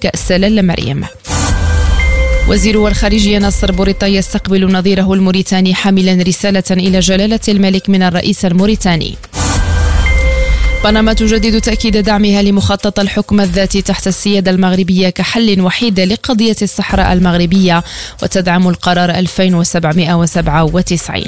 لكأس للا مريم. وزير الخارجية ناصر بوريطة يستقبل نظيره الموريتاني حاملا رسالة إلى جلالة الملك من الرئيس الموريتاني. بنما تجدد تأكيد دعمها لمخطط الحكم الذاتي تحت السيادة المغربية كحل وحيد لقضية الصحراء المغربية، وتدعم القرار 2797.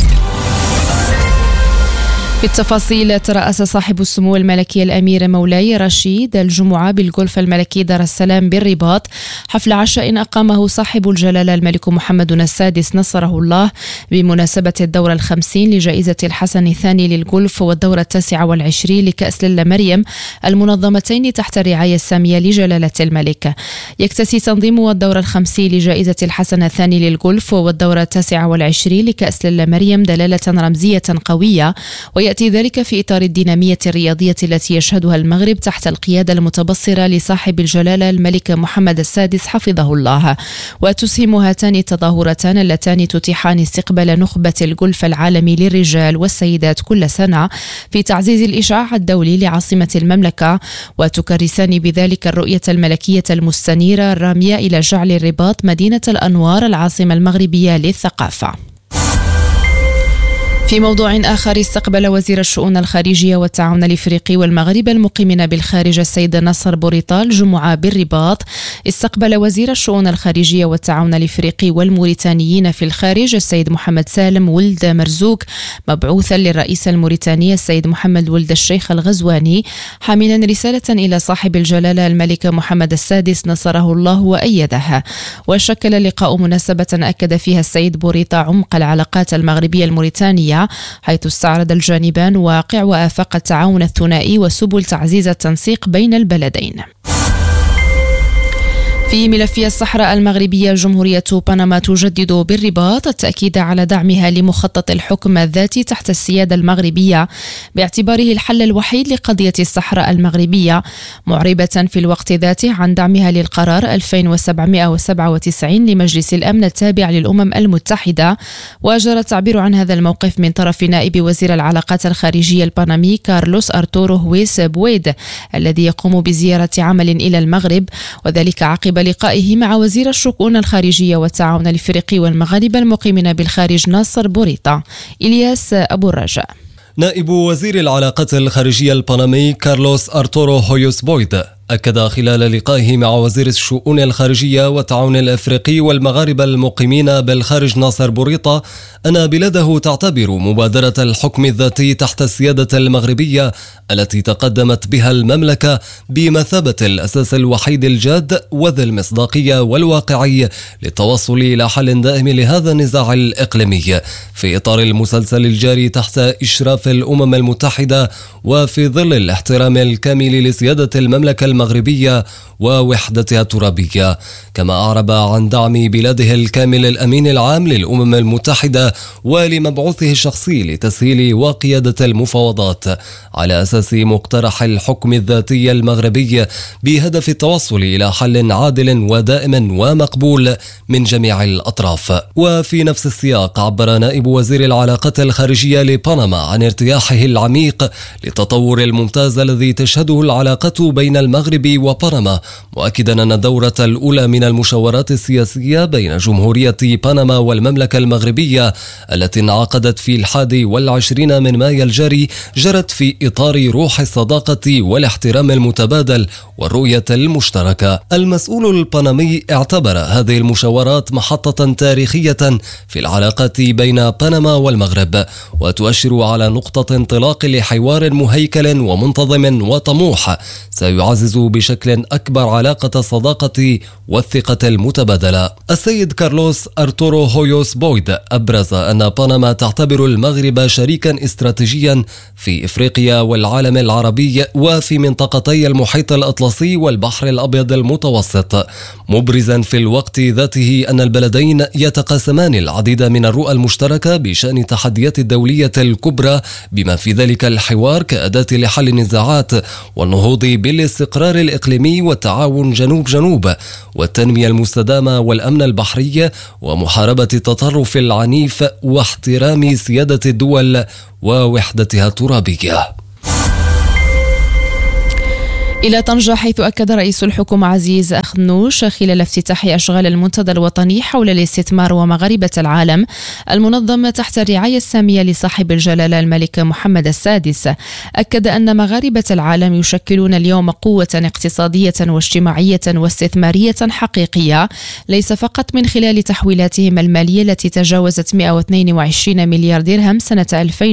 في التفاصيل، ترأس صاحب السمو الملكي الأمير مولاي رشيد الجمعة بالغولف الملكي دار السلام بالرباط حفل عشاء أقامه صاحب الجلالة الملك محمد السادس نصره الله بمناسبة الدورة 50 لجائزة الحسن الثاني للغولف والدورة 29 لكأس للا مريم المنظمتين تحت الرعاية السامية لجلالة الملك. يكتسي تنظيم الدورة 50 لجائزة الحسن الثاني للغولف والدورة 29 لكأس للا مريم دلالة رمزية قوية، ويأتي ذلك في إطار الدينامية الرياضية التي يشهدها المغرب تحت القيادة المتبصرة لصاحب الجلالة الملك محمد السادس حفظه الله. وتسهم هاتان التظاهرتان اللتان تتيحان استقبال نخبة الغولف العالمي للرجال والسيدات كل سنة في تعزيز الإشعاع الدولي لعاصمة المملكة، وتكرسان بذلك الرؤية الملكية المستنيرة الرامية إلى جعل الرباط مدينة الأنوار العاصمة المغربية للثقافة. في موضوع آخر، استقبل وزير الشؤون الخارجية والتعاون الإفريقي والمغرب المقيمين بالخارج السيد ناصر بوريطة الجمعة بالرباط. استقبل وزير الشؤون الخارجية والتعاون الإفريقي والموريتانيين في الخارج السيد محمد سالم ولد مرزوق مبعوثا للرئيس الموريتاني السيد محمد ولد الشيخ الغزواني حاملا رسالة إلى صاحب الجلالة الملك محمد السادس نصره الله وأيده. وشكل اللقاء مناسبة أكد فيها السيد بوريطة عمق العلاقات المغربية الموريتانية، حيث استعرض الجانبان واقع وآفاق التعاون الثنائي وسبل تعزيز التنسيق بين البلدين. في ملف الصحراء المغربية، جمهورية بنما تجدد بالرباط التأكيد على دعمها لمخطط الحكم الذاتي تحت السيادة المغربية باعتباره الحل الوحيد لقضية الصحراء المغربية، معربة في الوقت ذاته عن دعمها للقرار 2797 لمجلس الأمن التابع للأمم المتحدة. وجرى التعبير عن هذا الموقف من طرف نائب وزير العلاقات الخارجية البنمي كارلوس أرتورو هويس بويد الذي يقوم بزيارة عمل إلى المغرب، وذلك عقب لقائه مع وزير الشؤون الخارجية والتعاون الإفريقي والمغاربة المقيمين بالخارج ناصر بوريطة. إلياس أبو الرجاء. نائب وزير العلاقات الخارجية البنمي كارلوس أرتورو هويوس بويد أكد خلال لقائه مع وزير الشؤون الخارجية والتعاون الأفريقي والمغاربة المقيمين بالخارج ناصر بوريطة أن بلاده تعتبر مبادرة الحكم الذاتي تحت السيادة المغربية التي تقدمت بها المملكة بمثابة الأساس الوحيد الجاد وذي المصداقية والواقعي للتوصل إلى حل دائم لهذا النزاع الإقليمي في إطار المسلسل الجاري تحت إشراف الأمم المتحدة وفي ظل الاحترام الكامل لسيادة المملكة المغربية ووحدتها الترابية. كما أعرب عن دعم بلاده الكامل الأمين العام للأمم المتحدة ولمبعوثه الشخصي لتسهيل وقيادة المفاوضات على أساس مقترح الحكم الذاتي المغربي بهدف التوصل إلى حل عادل ودائم ومقبول من جميع الأطراف. وفي نفس السياق عبر نائب وزير العلاقات الخارجية لبنما عن ارتياحه العميق للتطور الممتاز الذي تشهده العلاقة بين المغرب وبنما، مؤكدا أن الدورة الأولى من المشاورات السياسية بين جمهورية بنما والمملكة المغربية التي انعقدت في 21 من مايو الجاري جرت في إطار روح الصداقة والاحترام المتبادل والرؤية المشتركة. المسؤول البنمي اعتبر هذه المشاورات محطة تاريخية في العلاقات بين بنما والمغرب، وتؤشر على نقطة انطلاق لحوار مهيكل ومنتظم وطموح سيعزز بشكل أكبر علاقة الصداقة والثقة المتبادلة. السيد كارلوس أرتورو هويوس بويد أبرز أن بنما تعتبر المغرب شريكا استراتيجيا في إفريقيا والعالم العربي وفي منطقتي المحيط الأطلسي والبحر الأبيض المتوسط، مبرزا في الوقت ذاته أن البلدين يتقاسمان العديد من الرؤى المشتركة بشأن التحديات الدولية الكبرى بما في ذلك الحوار كأداة لحل النزاعات والنهوض بالاستقرار الإقليمي والتعاون جنوب جنوب والتنمية المستدامة والأمن البحري ومحاربة التطرف العنيف واحترام سيادة الدول ووحدتها الترابية. إلى طنجة، حيث أكد رئيس الحكومة عزيز أخنوش خلال افتتاح أشغال المنتدى الوطني حول الاستثمار ومغاربة العالم المنظم تحت الرعاية السامية لصاحب الجلالة الملك محمد السادس. أكد أن مغاربة العالم يشكلون اليوم قوة اقتصادية واجتماعية واستثمارية حقيقية، ليس فقط من خلال تحويلاتهم المالية التي تجاوزت 122 مليار درهم سنة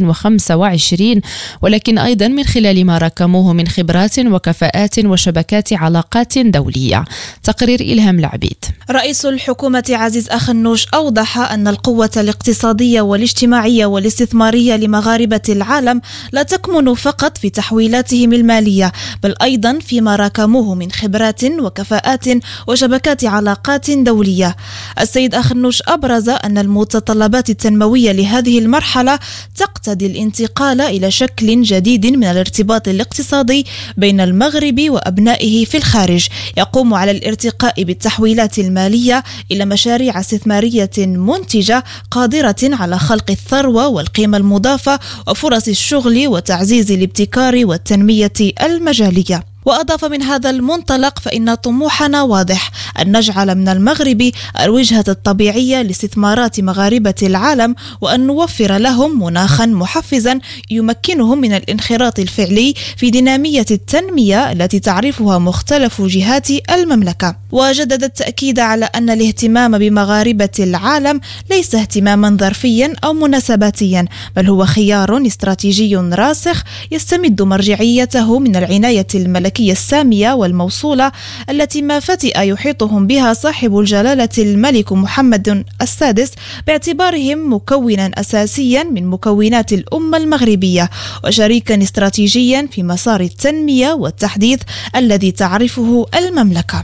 2025، ولكن أيضا من خلال ما راكموه من خبرات وكفاءات وشبكات علاقات دولية. تقرير إلهام العبيد. رئيس الحكومة عزيز أخنوش أوضح أن القوة الاقتصادية والاجتماعية والاستثمارية لمغاربة العالم لا تكمن فقط في تحويلاتهم المالية، بل أيضا فيما راكموه من خبرات وكفاءات وشبكات علاقات دولية. السيد أخنوش أبرز أن المتطلبات التنموية لهذه المرحلة تقتضي الانتقال إلى شكل جديد من الارتباط الاقتصادي بين المغرب وأبنائه في الخارج، يقوم على الارتقاء بالتحويلات المالية إلى مشاريع استثمارية منتجة قادرة على خلق الثروة والقيمة المضافة وفرص الشغل وتعزيز الابتكار والتنمية المجالية. وأضاف من هذا المنطلق فإن طموحنا واضح، أن نجعل من المغرب الوجهة الطبيعية لاستثمارات مغاربة العالم، وأن نوفر لهم مناخا محفزا يمكنهم من الانخراط الفعلي في دينامية التنمية التي تعرفها مختلف جهات المملكة. وجدد التأكيد على أن الاهتمام بمغاربة العالم ليس اهتماما ظرفيا أو مناسباتيا، بل هو خيار استراتيجي راسخ يستمد مرجعيته من العناية الملكية السامية والموصولة التي ما فتئ يحيطهم بها صاحب الجلالة الملك محمد السادس، باعتبارهم مكونا أساسيا من مكونات الأمة المغربية وشريكا استراتيجيا في مسار التنمية والتحديث الذي تعرفه المملكة.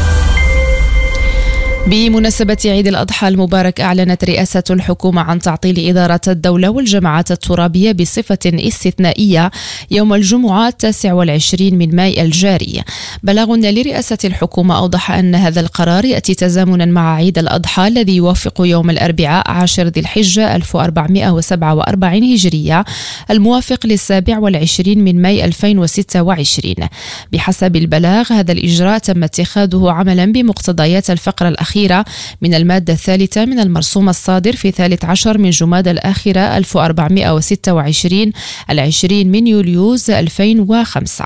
بمناسبة عيد الأضحى المبارك، أعلنت رئاسة الحكومة عن تعطيل إدارة الدولة والجماعات الترابية بصفة استثنائية يوم الجمعة 29 من ماي الجاري. بلاغ لرئاسة الحكومة أوضح أن هذا القرار يأتي تزامنا مع عيد الأضحى الذي يوافق يوم الأربعاء 10 ذي الحجة 1447 هجرية الموافق ل27 من ماي 2026. بحسب البلاغ، هذا الإجراء تم اتخاذه عملا بمقتضيات الفقرة الأخيرة من المادة الثالثة من المرسوم الصادر في 13 من جمادى الآخرة 1426 20 من يوليوز 2005.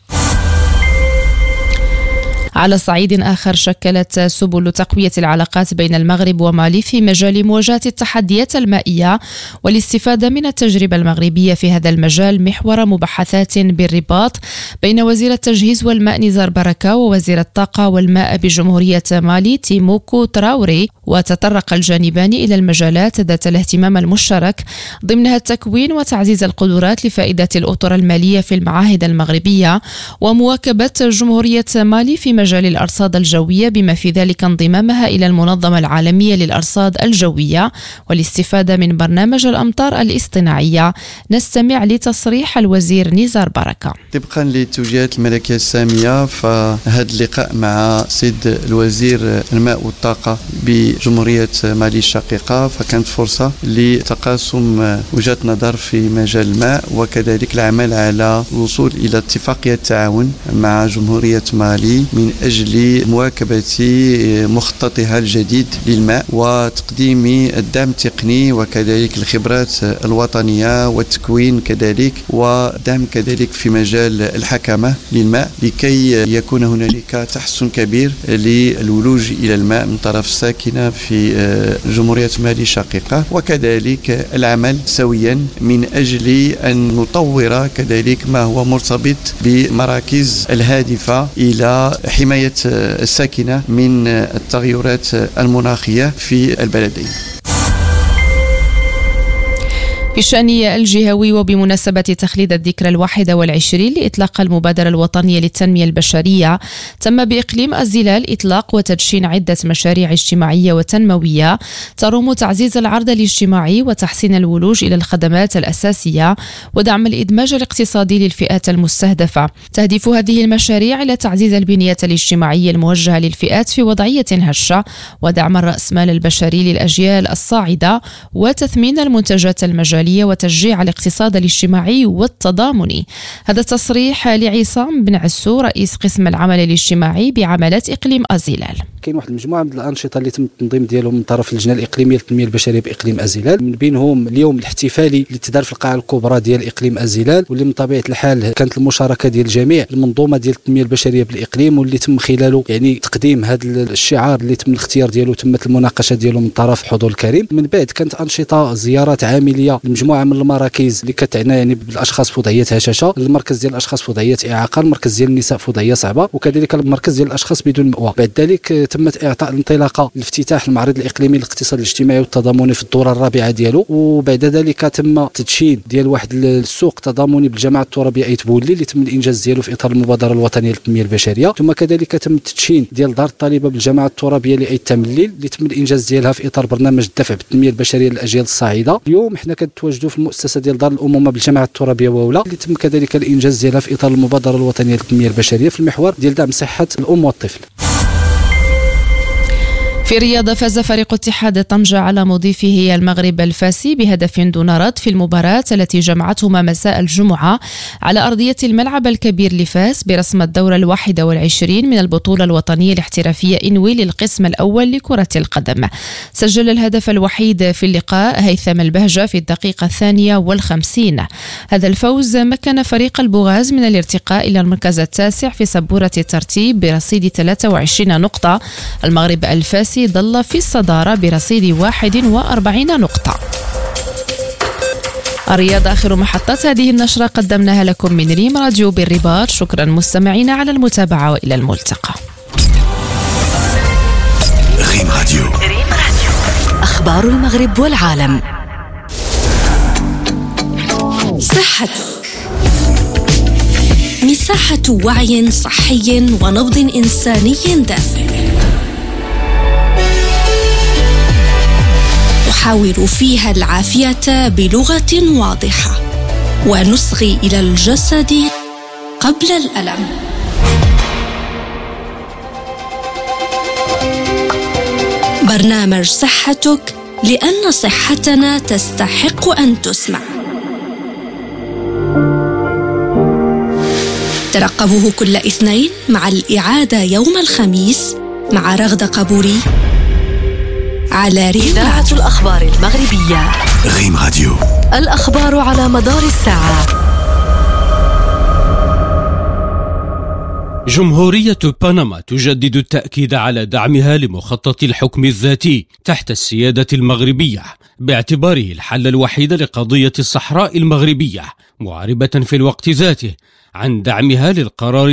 على صعيد آخر، شكلت سبل تقوية العلاقات بين المغرب ومالي في مجال مواجهة التحديات المائية والاستفادة من التجربة المغربية في هذا المجال محور مباحثات بالرباط بين وزير التجهيز والماء نزار بركة ووزير الطاقة والماء بجمهورية مالي تيموكو تراوري. وتطرق الجانبان إلى المجالات ذات الاهتمام المشترك، ضمنها التكوين وتعزيز القدرات لفائدة الأطر المالية في المعاهد المغربية، ومواكبة جمهورية مالي في مجال الأرصاد الجوية بما في ذلك انضمامها إلى المنظمة العالمية للأرصاد الجوية والاستفادة من برنامج الأمطار الاصطناعية. نستمع لتصريح الوزير نزار بركة. طبقا للتوجيهات الملكية السامية، فهذا اللقاء مع سيد الوزير الماء والطاقة بجمهورية مالي الشقيقة فكانت فرصة لتقاسم وجهات نظر في مجال الماء، وكذلك العمل على الوصول إلى اتفاقية تعاون مع جمهورية مالي من أجل مواكبة مخططها الجديد للماء وتقديم الدعم التقني وكذلك الخبرات الوطنية والتكوين كذلك، ودعم كذلك في مجال الحكمة للماء لكي يكون هنالك تحسن كبير للولوج إلى الماء من طرف الساكنة في جمهورية مالي الشقيقة، وكذلك العمل سويا من أجل أن نطور كذلك ما هو مرتبط بمراكز الهادفة إلى حماية الساكنة من التغيرات المناخية في البلدين. في الشأن الجهوي، وبمناسبة تخليد الذكرى 21 لإطلاق المبادرة الوطنية للتنمية البشرية، تم بإقليم الزلال إطلاق وتدشين عدة مشاريع اجتماعية وتنموية تروم تعزيز العرض الاجتماعي وتحسين الولوج إلى الخدمات الأساسية ودعم الإدماج الاقتصادي للفئات المستهدفة. تهدف هذه المشاريع إلى تعزيز البنية الاجتماعية الموجهة للفئات في وضعية هشة، ودعم الرأسمال البشري للأجيال الصاعدة، وتثمين المنتجات المجالية المالية وتشجيع الاقتصاد الاجتماعي والتضامني. هذا التصريح لعصام بن عسو رئيس قسم العمل الاجتماعي بعملات إقليم أزيلال. كاين واحد المجموعه من الانشطه اللي تم التنظيم ديالهم من طرف اللجنه الاقليميه للتنميه البشريه باقليم ازيلال، من بينهم اليوم الاحتفالي اللي تدار في القاعه الكبرى ديال اقليم ازيلال، واللي من طبيعه الحال كانت المشاركه ديال جميع المنظومه ديال التنميه البشريه بالاقليم، واللي تم خلاله يعني تقديم هذا الشعار اللي تم الاختيار ديالو، تمت المناقشه ديالو من طرف حضور الكريم. من بعد كانت انشطه زيارات عامليه لمجموعه من المراكز اللي كتعنى يعني بالاشخاص في وضعيه هشاشه، المركز ديال الاشخاص في وضعيه اعاقه، المركز ديال النساء في وضعيه صعبه، وكذلك المركز ديال الاشخاص بدون مأوى. بعد ذلك تمت اعطاء الانطلاقه لافتتاح المعرض الاقليمي للاقتصاد الاجتماعي والتضامني في الدوره الرابعه ديالو، وبعد ذلك تم تدشين ديال واحد السوق تضامني بالجماعه الترابيه ايت بولي اللي تم الانجاز ديالو في اطار المبادره الوطنيه للتنميه البشريه. ثم كذلك تم التدشين ديال دار الطالبه بالجماعه الترابيه لايت تمليل اللي تم الانجاز ديالها في اطار برنامج الدفع بالتنميه البشريه للاجيال الصاعده. اليوم حنا كنتواجدوا في المؤسسه ديال دار الامومه بالجماعه الترابيه وولا اللي تم كذلك الانجاز ديالها في اطار المبادره الوطنيه للتنميه البشريه في المحور ديال دعم صحه الام والطفل. في الرياضة فاز فريق اتحاد طنجة على مضيفه المغرب الفاسي بهدف دون رد في المباراة التي جمعتهما مساء الجمعة على أرضية الملعب الكبير لفاس برسم الدورة 21 من البطولة الوطنية الاحترافية إنوي للقسم الأول لكرة القدم. سجل الهدف الوحيد في اللقاء هيثم البهجة في الدقيقة 52. هذا الفوز مكن فريق البوغاز من الارتقاء إلى المركز التاسع في سبورة الترتيب برصيد 23 نقطة. المغرب الفاسي ظل في الصدارة برصيد 41 نقطة. الرياضة آخر محطات هذه النشرة قدمناها لكم من ريم راديو بالرباط. شكرا مستمعينا على المتابعة وإلى الملتقى. ريم راديو. أخبار المغرب والعالم. صحتك، مساحة وعي صحي ونبض إنساني دافئ نحاور فيها العافية بلغة واضحة ونصغي إلى الجسد قبل الألم. برنامج صحتك، لأن صحتنا تستحق أن تسمع. ترقبوه كل اثنين مع الإعادة يوم الخميس مع رغدة قبوري على ريم. إذاعة الأخبار المغربية ريم راديو. الأخبار على مدار الساعة. جمهورية بنما تجدد التأكيد على دعمها لمخطط الحكم الذاتي تحت السيادة المغربية باعتباره الحل الوحيد لقضية الصحراء المغربية، معربة في الوقت ذاته عن دعمها للقرار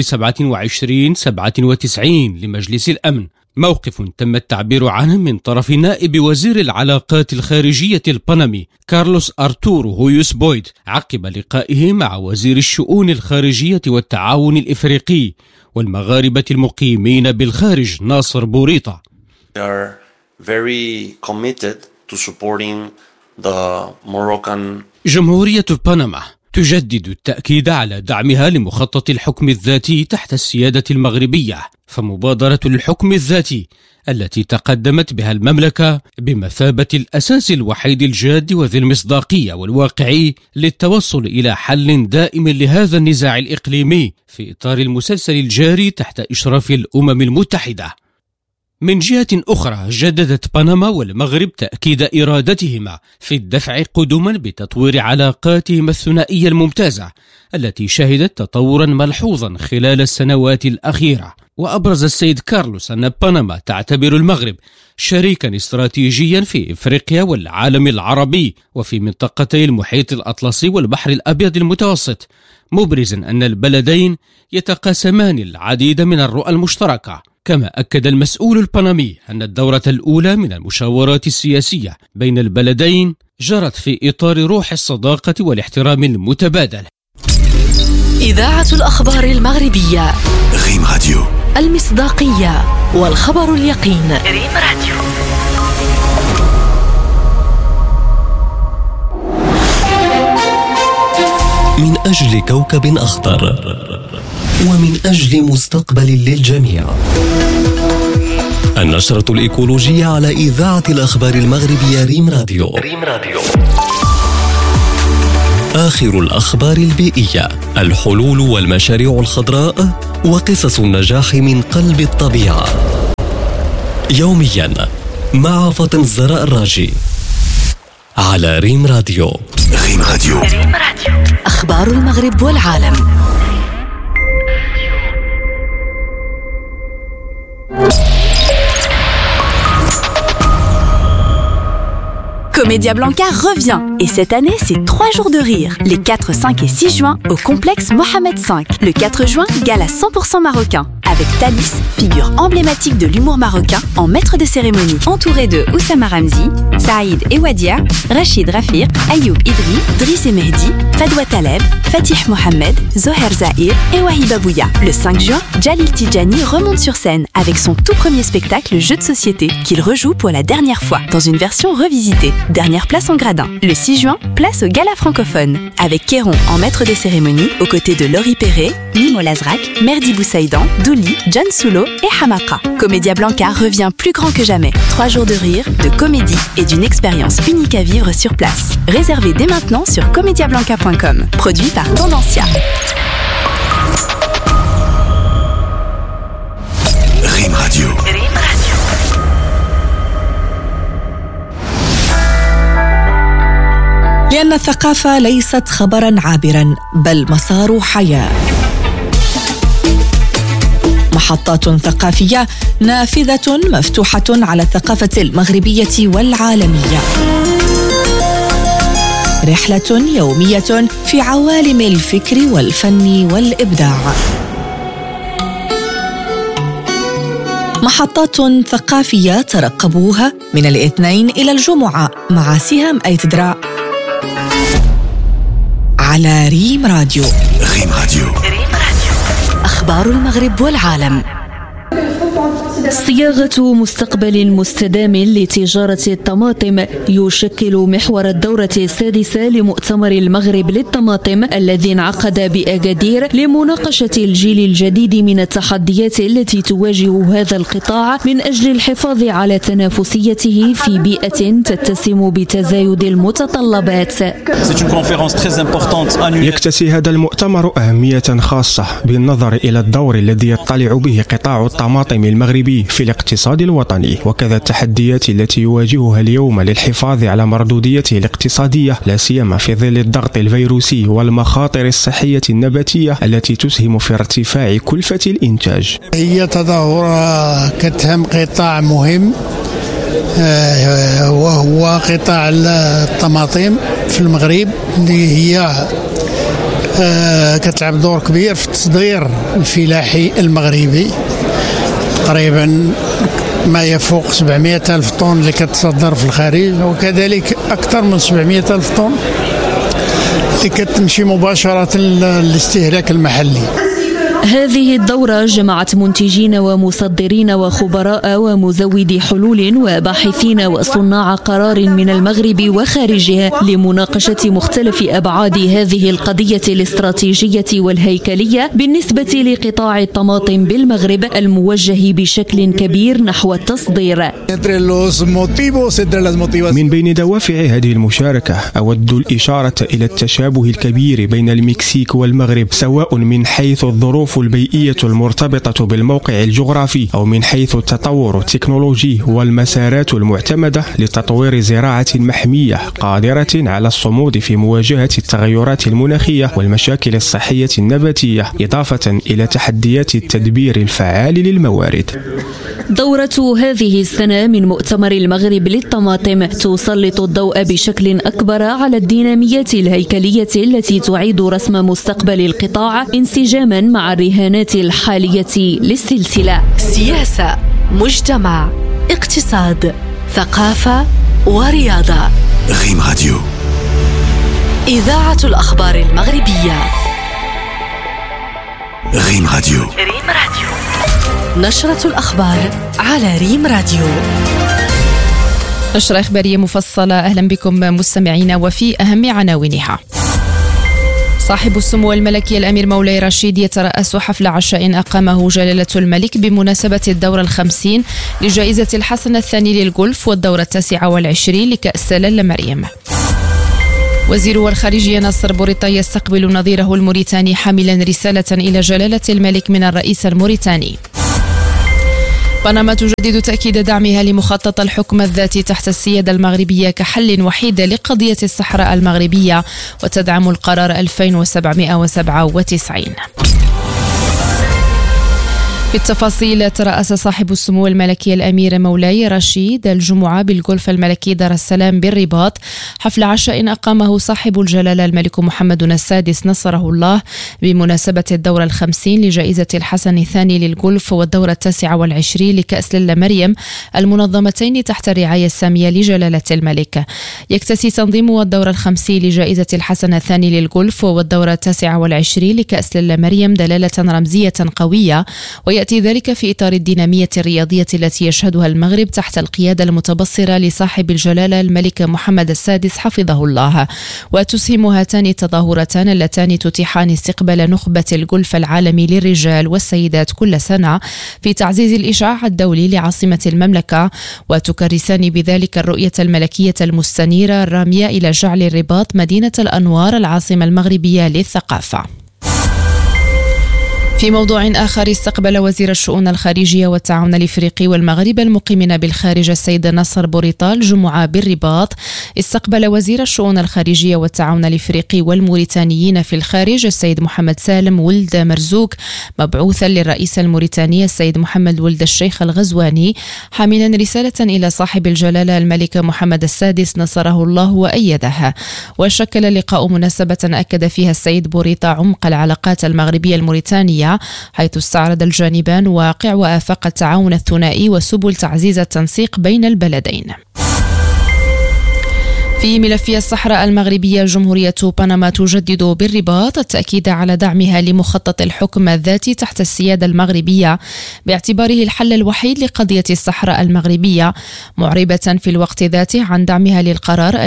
2797 لمجلس الأمن، موقف تم التعبير عنه من طرف نائب وزير العلاقات الخارجية البنمي كارلوس أرتورو هويوس بويد عقب لقائه مع وزير الشؤون الخارجية والتعاون الإفريقي والمغاربة المقيمين بالخارج ناصر بوريطة. They are very committed to supporting the Moroccan. جمهورية بنما تجدد التأكيد على دعمها لمخطط الحكم الذاتي تحت السيادة المغربية، فمبادرة الحكم الذاتي التي تقدمت بها المملكة بمثابة الأساس الوحيد الجاد وذي المصداقية والواقعي للتوصل إلى حل دائم لهذا النزاع الإقليمي في إطار المسلسل الجاري تحت إشراف الأمم المتحدة. من جهة أخرى، جددت بنما والمغرب تأكيد إرادتهما في الدفع قدما بتطوير علاقاتهما الثنائية الممتازة التي شهدت تطورا ملحوظا خلال السنوات الأخيرة. وأبرز السيد كارلوس أن بنما تعتبر المغرب شريكا استراتيجيا في إفريقيا والعالم العربي وفي منطقتي المحيط الأطلسي والبحر الأبيض المتوسط، مبرزا أن البلدين يتقاسمان العديد من الرؤى المشتركة. كما أكد المسؤول البنمي أن الدورة الأولى من المشاورات السياسية بين البلدين جرت في إطار روح الصداقة والاحترام المتبادل. إذاعة الأخبار المغربية ريم راديو. المصداقية والخبر اليقين. ريم راديو. من أجل كوكب أخضر ومن أجل مستقبل للجميع. النشرة الإيكولوجية على إذاعة الأخبار المغربية ريم راديو. آخر الأخبار البيئية، الحلول والمشاريع الخضراء وقصص النجاح من قلب الطبيعة. يوميا مع فاطمة الزهراء الراجي على ريم راديو. ريم راديو. أخبار المغرب والعالم. Comédia Blanca revient et cette année c'est 3 jours de rire, les 4, 5 et 6 juin au complexe Mohamed V. Le 4 juin, gala 100% marocain avec Thalys, figure emblématique de l'humour marocain en maître de cérémonie, entouré de Oussama Ramzi, Saïd et Wadia, Rachid Rafir, Ayoub Idri, Driss et Mehdi, Fadwa Taleb, Fatih Mohamed, Zoher Zahir et Wahiba Bouya. Le 5 juin, Jalil Tidjani remonte sur scène avec son tout premier spectacle Jeu de société qu'il rejoue pour la dernière fois dans une version revisitée. Dernière place en gradin. Le 6 juin, place au gala francophone avec Kéron en maître de cérémonie aux côtés de Laurie Perret, Mimo Lazrak, Merdi Boussaïdan, Douli, John Soulo et Hamaka. Comédia Blanca revient plus grand que jamais. 3 jours de rire, de comédie et d'une expérience unique à vivre sur place. Réservez dès maintenant sur comediablanca.com. Produit par Tendancia. Rime Radio. لأن الثقافة ليست خبراً عابراً بل مسار حياة. محطات ثقافية نافذة مفتوحة على الثقافة المغربية والعالمية. رحلة يومية في عوالم الفكر والفن والإبداع. محطات ثقافية ترقبوها من الاثنين إلى الجمعة مع سهام أيتدرا على ريم راديو. ريم راديو. أخبار المغرب والعالم. صياغة مستقبل مستدام لتجارة الطماطم يشكل محور الدورة السادسة لمؤتمر المغرب للطماطم الذي انعقد بأكادير لمناقشة الجيل الجديد من التحديات التي تواجه هذا القطاع من أجل الحفاظ على تنافسيته في بيئة تتسم بتزايد المتطلبات. يكتسي هذا المؤتمر أهمية خاصة بالنظر إلى الدور الذي يطلع به قطاع الطماطم المغربي في الاقتصاد الوطني وكذا التحديات التي يواجهها اليوم للحفاظ على مردوديته الاقتصادية لا سيما في ظل الضغط الفيروسي والمخاطر الصحية النباتية التي تسهم في ارتفاع كلفة الإنتاج. هي تظاهرة كتهم قطاع مهم وهو قطاع الطماطم في المغرب اللي هي كتلعب دور كبير في التصدير الفلاحي المغربي. تقريبا ما يفوق 700 ألف طن اللي كتصدر في الخارج وكذلك أكثر من 700 ألف طن اللي كتمشي مباشرة للاستهلاك المحلي. هذه الدورة جمعت منتجين ومصدرين وخبراء ومزودي حلول وباحثين وصناع قرار من المغرب وخارجها لمناقشة مختلف أبعاد هذه القضية الاستراتيجية والهيكلية بالنسبة لقطاع الطماطم بالمغرب الموجه بشكل كبير نحو التصدير. من بين دوافع هذه المشاركة أود الإشارة إلى التشابه الكبير بين المكسيك والمغرب سواء من حيث الظروف البيئية المرتبطة بالموقع الجغرافي أو من حيث التطور التكنولوجي والمسارات المعتمدة لتطوير زراعة محمية قادرة على الصمود في مواجهة التغيرات المناخية والمشاكل الصحية النباتية إضافة إلى تحديات التدبير الفعال للموارد. دورة هذه السنة من مؤتمر المغرب للطماطم تسلط الضوء بشكل أكبر على الديناميات الهيكلية التي تعيد رسم مستقبل القطاع انسجاما مع الرهانات الحالية للسلسلة. سياسة، مجتمع، اقتصاد، ثقافة ورياضة. ريم راديو. إذاعة الأخبار المغربية. ريم راديو. نشرة الأخبار على ريم راديو. نشرة إخبارية مفصلة. أهلا بكم مستمعينا وفي أهم عناوينها. صاحب السمو الملكي الأمير مولاي رشيد يترأس حفل عشاء أقامه جلالة الملك بمناسبة الدورة 50 لجائزة الحسن الثاني للجولف والدورة 29 لكأس لالا مريم. وزير الخارجية ناصر بوريطا يستقبل نظيره الموريتاني حاملا رسالة إلى جلالة الملك من الرئيس الموريتاني. بنما تجدد تأكيد دعمها لمخطط الحكم الذاتي تحت السيادة المغربية كحل وحيد لقضية الصحراء المغربية، وتدعم القرار 2797. في التفاصيل، ترأس صاحب السمو الملكي الأمير مولاي رشيد الجمعة بالغولف الملكي دار السلام بالرباط حفل عشاء أقامه صاحب الجلالة الملك محمد السادس نصره الله بمناسبة الدورة 50 لجائزة الحسن الثاني للغولف والدورة 29 لكأس للا مريم المنظمتين تحت الرعاية السامية لجلالة الملك. يكتسي تنظيم الدورة 50 لجائزة الحسن الثاني للغولف والدورة 29 لكأس للا مريم دلالة رمزية قوية، ويأتي ذلك في إطار الدينامية الرياضية التي يشهدها المغرب تحت القيادة المتبصرة لصاحب الجلالة الملك محمد السادس حفظه الله. وتسهم هاتان التظاهرتان اللتان تتيحان استقبال نخبة الغولف العالمي للرجال والسيدات كل سنة في تعزيز الإشعاع الدولي لعاصمة المملكة، وتكرسان بذلك الرؤية الملكية المستنيرة الرامية إلى جعل الرباط مدينة الأنوار العاصمة المغربية للثقافة. في موضوع آخر، استقبل وزير الشؤون الخارجية والتعاون الإفريقي والمغرب المقيمين بالخارج السيد ناصر بوريطا الجمعة بالرباط. استقبل وزير الشؤون الخارجية والتعاون الإفريقي والموريتانيين في الخارج السيد محمد سالم ولد مرزوق مبعوثا للرئيس الموريتاني السيد محمد ولد الشيخ الغزواني حاملا رسالة إلى صاحب الجلالة الملك محمد السادس نصره الله وأيده. وشكل اللقاء مناسبة أكد فيها السيد بوريطا عمق العلاقات المغربية الموريتانية، حيث استعرض الجانبان واقع وآفاق التعاون الثنائي وسبل تعزيز التنسيق بين البلدين. في ملف الصحراء المغربية، جمهورية بنما تجدد بالرباط التأكيد على دعمها لمخطط الحكم الذاتي تحت السيادة المغربية باعتباره الحل الوحيد لقضية الصحراء المغربية، معربة في الوقت ذاته عن دعمها للقرار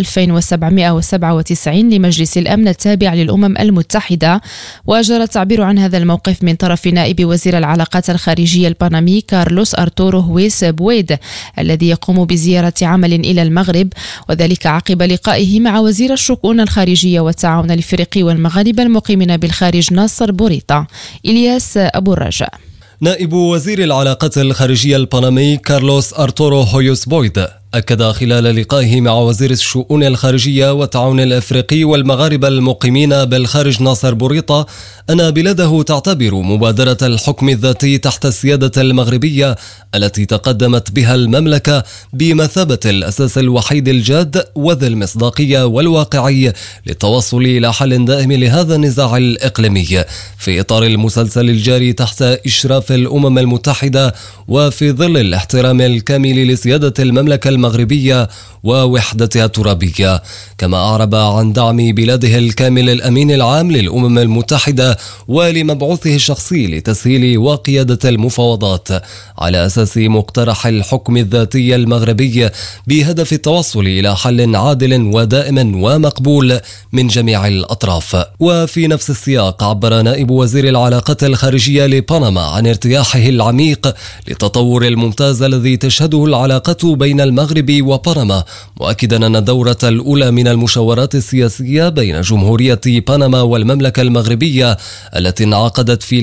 2797 لمجلس الأمن التابع للأمم المتحدة. وجرى التعبير عن هذا الموقف من طرف نائب وزير العلاقات الخارجية البنمي كارلوس أرتورو هويس بويد الذي يقوم بزيارة عمل إلى المغرب، وذلك عقب لقائه مع وزير الشؤون الخارجية والتعاون الإفريقي والمغاربة المقيمين بالخارج ناصر بوريطا. إلياس أبو الرجاء. نائب وزير العلاقات الخارجية البنمي كارلوس أرتورو هويوس بويد أكد خلال لقائه مع وزير الشؤون الخارجية والتعاون الأفريقي والمغاربة المقيمين بالخارج ناصر بوريطا أن بلاده تعتبر مبادرة الحكم الذاتي تحت السيادة المغربية التي تقدمت بها المملكة بمثابة الأساس الوحيد الجاد وذي المصداقية والواقعي للتوصل إلى حل دائم لهذا النزاع الإقليمي في إطار المسلسل الجاري تحت إشراف الأمم المتحدة وفي ظل الاحترام الكامل لسيادة المملكة المغربية ووحدتها الترابية. كما أعرب عن دعم بلاده الكامل الأمين العام للأمم المتحدة ولمبعوثه الشخصي لتسهيل وقيادة المفاوضات على أساس مقترح الحكم الذاتي المغربي بهدف التوصل إلى حل عادل ودائم ومقبول من جميع الأطراف. وفي نفس السياق عبر نائب وزير العلاقات الخارجية لبنما عن ارتياحه العميق للتطور الممتاز الذي تشهده العلاقة بين المغرب وبنما، مؤكدا أن الدورة الأولى من المشاورات السياسية بين جمهورية بنما والمملكة المغربية التي انعقدت في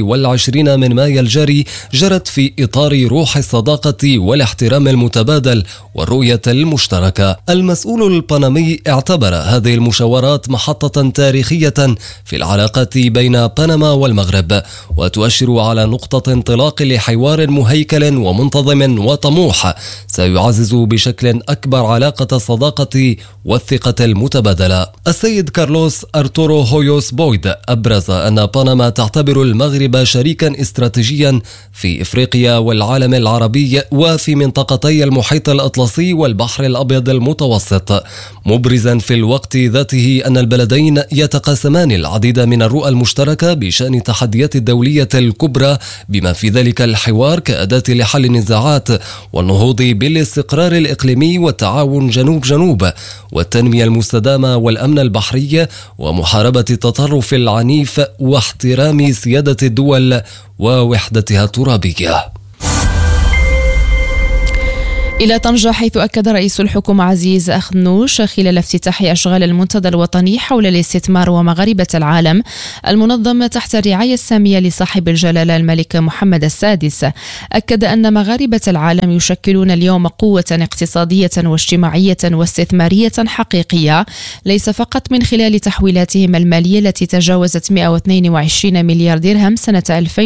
21 من مايو الجاري جرت في إطار روح الصداقة والاحترام المتبادل والرؤية المشتركة. المسؤول البنمي اعتبر هذه المشاورات محطة تاريخية في العلاقات بين بنما والمغرب، وتؤشر على نقطة انطلاق لحوار مهيكل ومنتظم وطموح سيعزز بشكل أكبر علاقة الصداقة والثقة المتبادلة. السيد كارلوس أرتورو هويوس بويد أبرز أن بنما تعتبر المغرب شريكا استراتيجيا في إفريقيا والعالم العربي وفي منطقتي المحيط الأطلسي والبحر الأبيض المتوسط، مبرزا في الوقت ذاته أن البلدين يتقاسمان العديد من الرؤى المشتركة بشأن التحديات الدولية الكبرى بما في ذلك الحوار كأداة لحل النزاعات والنهوض بالاستقرار الإقليمي والتعاون جنوب جنوب والتنمية المستدامة والأمن البحري ومحاربة التطرف العنيف واحترام سيادة الدول ووحدتها الترابية. إلى طنجة، حيث أكد رئيس الحكومة عزيز أخنوش خلال افتتاح أشغال المنتدى الوطني حول الاستثمار ومغاربة العالم المنظم تحت الرعاية السامية لصاحب الجلالة الملك محمد السادس. أكد أن مغاربة العالم يشكلون اليوم قوة اقتصادية واجتماعية واستثمارية حقيقية، ليس فقط من خلال تحويلاتهم المالية التي تجاوزت 122 مليار درهم سنة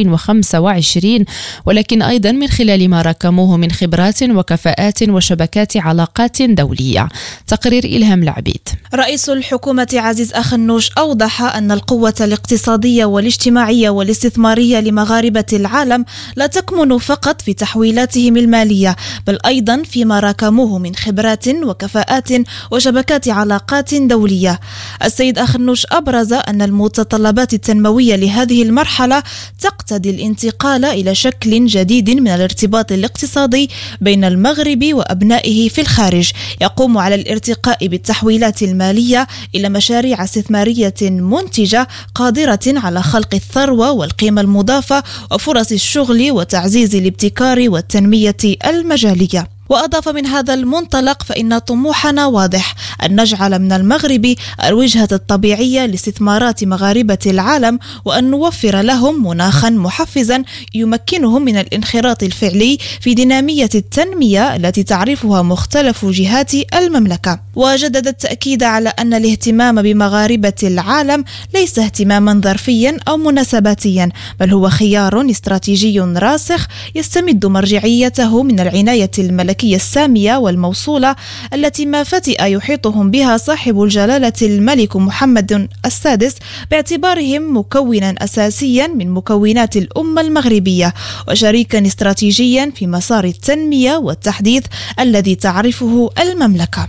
2025، ولكن أيضا من خلال ما راكموه من خبرات وكفاءات وشبكات علاقات دولية. تقرير إلهام العبيد. رئيس الحكومة عزيز أخنوش أوضح أن القوة الاقتصادية والاجتماعية والاستثمارية لمغاربة العالم لا تكمن فقط في تحويلاتهم المالية، بل أيضا فيما راكموه من خبرات وكفاءات وشبكات علاقات دولية. السيد أخنوش أبرز أن المتطلبات التنموية لهذه المرحلة تقتضي الانتقال إلى شكل جديد من الارتباط الاقتصادي بين المغرب وأبنائه في الخارج، يقوم على الارتقاء بالتحويلات المالية إلى مشاريع استثمارية منتجة قادرة على خلق الثروة والقيمة المضافة وفرص الشغل وتعزيز الابتكار والتنمية المجالية. وأضاف من هذا المنطلق فإن طموحنا واضح، أن نجعل من المغرب الوجهة الطبيعية لاستثمارات مغاربة العالم، وأن نوفر لهم مناخا محفزا يمكنهم من الانخراط الفعلي في دينامية التنمية التي تعرفها مختلف جهات المملكة. وجدد التأكيد على أن الاهتمام بمغاربة العالم ليس اهتماما ظرفيا أو مناسباتيا، بل هو خيار استراتيجي راسخ يستمد مرجعيته من العناية الملكية السامية والموصولة التي ما فتئ يحيطهم بها صاحب الجلالة الملك محمد السادس، باعتبارهم مكونا أساسيا من مكونات الأمة المغربية وشريكا استراتيجيا في مسار التنمية والتحديث الذي تعرفه المملكة.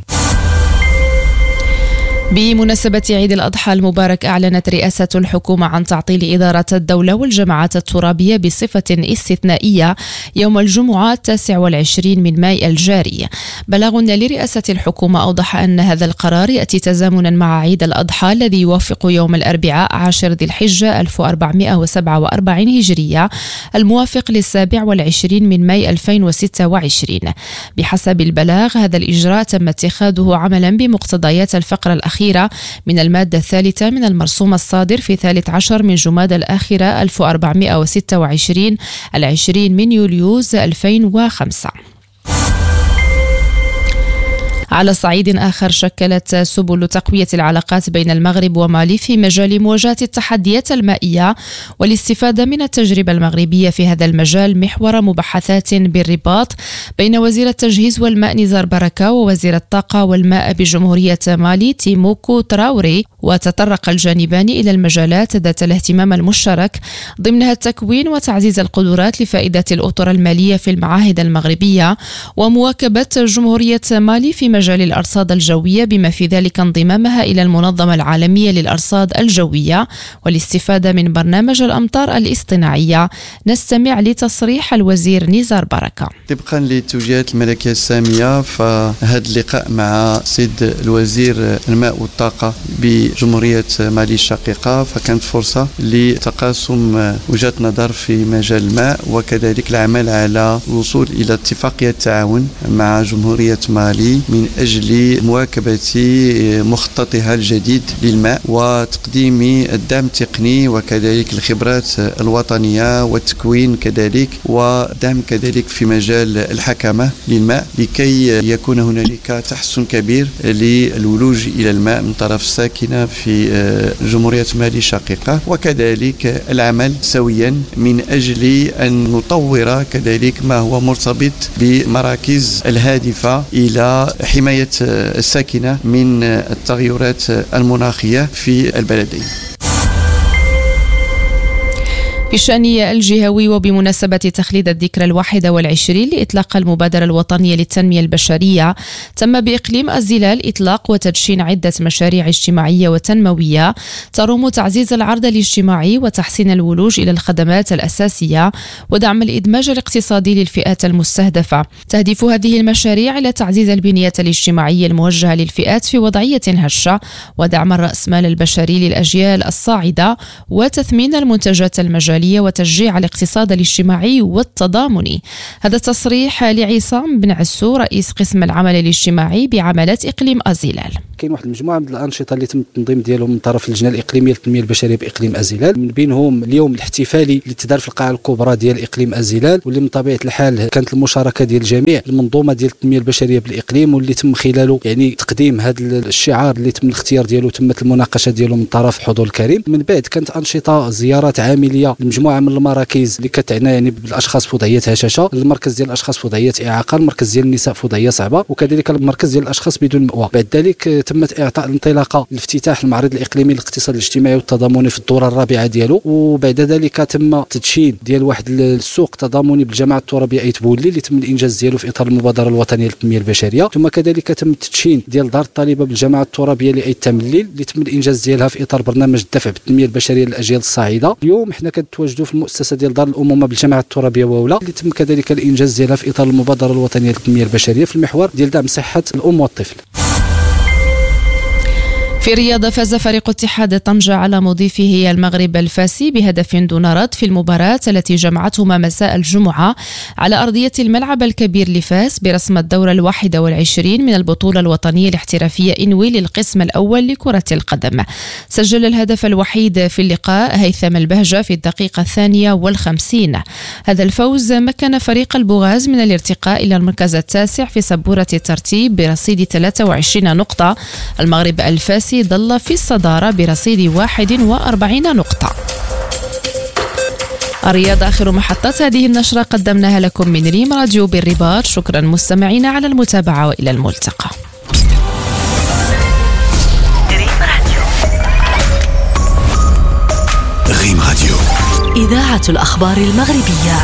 بمناسبة عيد الأضحى المبارك، أعلنت رئاسة الحكومة عن تعطيل إدارة الدولة والجماعات الترابية بصفة استثنائية يوم الجمعة 29 من ماي الجاري. بلاغ لرئاسة الحكومة أوضح أن هذا القرار يأتي تزامنا مع عيد الأضحى الذي يوافق يوم الأربعاء 10 ذي الحجة 1447 هجرية، الموافق ل27 من ماي 2026. بحسب البلاغ، هذا الإجراء تم اتخاذه عملا بمقتضيات الفقرة الأخيرة من المادة الثالثة من المرسوم الصادر في 13 من جمادى الآخرة 1426 20 من يوليوز 2005. على صعيد آخر، شكلت سبل تقوية العلاقات بين المغرب ومالي في مجال مواجهة التحديات المائية والاستفادة من التجربة المغربية في هذا المجال محور مباحثات بالرباط بين وزير التجهيز والماء نزار بركة ووزير الطاقة والماء بجمهورية مالي تيموكو تراوري. وتطرق الجانبان إلى المجالات ذات الاهتمام المشترك، ضمنها التكوين وتعزيز القدرات لفائدة الأطر المالية في المعاهد المغربية، ومواكبة جمهورية مالي في مجال الأرصاد الجوية، بما في ذلك انضمامها إلى المنظمة العالمية للأرصاد الجوية والاستفادة من برنامج الأمطار الاصطناعية. نستمع لتصريح الوزير نزار بركة. طبقا لتوجيهات الملكية السامية، فهذا اللقاء مع سيد الوزير الماء والطاقة بجمهورية مالي الشقيقة فكانت فرصة لتقاسم وجهات نظر في مجال الماء، وكذلك العمل على الوصول إلى اتفاقية تعاون مع جمهورية مالي من أجل مواكبة مخططها الجديد للماء وتقديم الدعم التقني وكذلك الخبرات الوطنية والتكوين كذلك، ودعم كذلك في مجال الحكمة للماء لكي يكون هنالك تحسن كبير للولوج إلى الماء من طرف الساكنة في جمهورية مالي الشقيقة، وكذلك العمل سويا من أجل أن نطور كذلك ما هو مرتبط بمراكز الهادفة إلى حماية الساكنة من التغيرات المناخية في البلدين. بالشأن الجهوي، وبمناسبة تخليد الذكرى 21 لإطلاق المبادرة الوطنية للتنمية البشرية، تم بإقليم الزلال إطلاق وتدشين عدة مشاريع اجتماعية وتنموية تروم تعزيز العرض الاجتماعي وتحسين الولوج إلى الخدمات الأساسية ودعم الإدماج الاقتصادي للفئات المستهدفة. تهدف هذه المشاريع إلى تعزيز البنية الاجتماعية الموجهة للفئات في وضعية هشة، ودعم الرأسمال البشري للأجيال الصاعدة، وتثمين المنتجات المجالية الاستقلالية وتشجيع الاقتصاد الاجتماعي والتضامني. هذا التصريح لعصام بن عسو رئيس قسم العمل الاجتماعي بعملات إقليم أزيلال. كاين واحد المجموعه من الانشطه اللي تم التنظيم ديالهم من طرف اللجنه الاقليميه للتنميه البشريه باقليم ازيلال، من بينهم اليوم الاحتفالي اللي تدار في القاعه الكبرى ديال اقليم ازيلال، واللي من طبيعه الحال كانت المشاركه ديال جميع المنظومه ديال التنميه البشريه بالاقليم، واللي تم خلاله يعني تقديم هذا الشعار اللي تم الاختيار ديالو، تمت المناقشه ديالو من طرف الحضور الكريم. من بعد كانت انشطه زيارات عامليه لمجموعه من المراكز اللي كتعنى يعني بالاشخاص في وضعيه هشاشه، المركز ديال الاشخاص في وضعيه اعاقه، المركز ديال النساء في وضعيه صعبه، وكذلك المركز ديال الاشخاص بدون مأوى. بعد ذلك تمت اعطاء الانطلاقه لافتتاح المعرض الاقليمي للاقتصاد الاجتماعي والتضامني في الدوره الرابعه ديالو، وبعد ذلك تم تدشين ديال واحد السوق تضامني بالجامعه الترابيه ايت بولي اللي تم الانجاز ديالو في اطار المبادره الوطنيه للتنميه البشريه. ثم كذلك تم التدشين ديال دار الطالبه بالجامعه الترابيه لايت تمليل اللي تم الانجاز ديالها في اطار برنامج الدفع بالتنميه البشريه للاجيال الصاعده. اليوم حنا كنتواجدوا في المؤسسه ديال دار الامومه بالجامعه الترابيه وولا اللي تم كذلك الانجاز ديالها في اطار المبادره الوطنيه للتنميه البشريه في المحور ديال دعم صحه الام والطفل. في الرياضة فاز فريق اتحاد طنجة على مضيفه المغرب الفاسي بهدف دون رد في المباراة التي جمعتهما مساء الجمعة على أرضية الملعب الكبير لفاس برسم الدورة 21 من البطولة الوطنية الاحترافية إنوي للقسم الأول لكرة القدم. سجل الهدف الوحيد في اللقاء هيثم البهجة في الدقيقة 52. هذا الفوز مكن فريق البوغاز من الارتقاء إلى المركز التاسع في سبورة الترتيب برصيد 23 نقطة. المغرب الفاسي ظل في الصدارة برصيد 41 نقطة. الرياضة آخر محطات هذه النشرة قدمناها لكم من ريم راديو بالرباط. شكرا مستمعينا على المتابعة وإلى الملتقى. ريم راديو إذاعة الأخبار المغربية.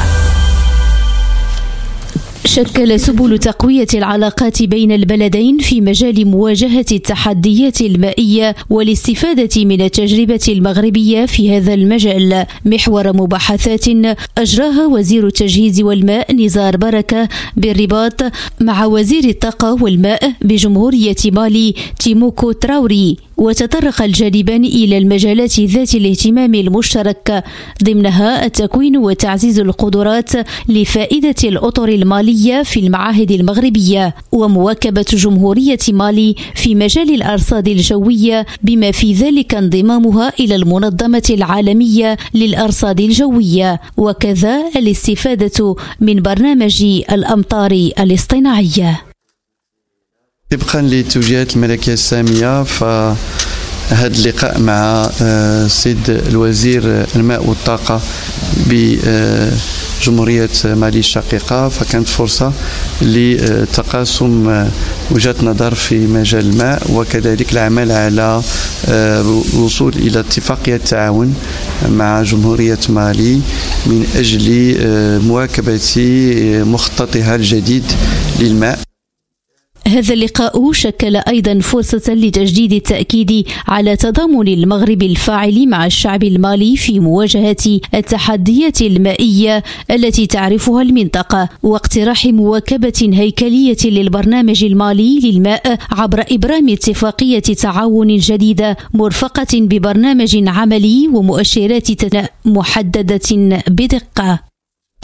شكل سبل تقوية العلاقات بين البلدين في مجال مواجهة التحديات المائية والاستفادة من التجربة المغربية في هذا المجال محور مباحثات أجراها وزير التجهيز والماء نزار بركة بالرباط مع وزير الطاقة والماء بجمهورية مالي تيموكو تراوري، وتطرق الجانبان إلى المجالات ذات الاهتمام المشترك ضمنها التكوين وتعزيز القدرات لفائدة الأطر المالية في المعاهد المغربية ومواكبة جمهورية مالي في مجال الأرصاد الجوية بما في ذلك انضمامها إلى المنظمة العالمية للأرصاد الجوية، وكذا الاستفادة من برنامج الأمطار الاصطناعية. طبقا للتوجيهات الملكية السامية فهذا اللقاء مع السيد الوزير الماء والطاقة بجمهورية مالي الشقيقة فكانت فرصة لتقاسم وجهات نظر في مجال الماء وكذلك العمل على الوصول إلى اتفاقية تعاون مع جمهورية مالي من أجل مواكبة مخططها الجديد للماء. هذا اللقاء شكل أيضا فرصة لتجديد التأكيد على تضامن المغرب الفاعل مع الشعب المالي في مواجهة التحديات المائية التي تعرفها المنطقة، واقتراح مواكبة هيكلية للبرنامج المالي للماء عبر إبرام اتفاقية تعاون جديدة مرفقة ببرنامج عملي ومؤشرات محددة بدقة.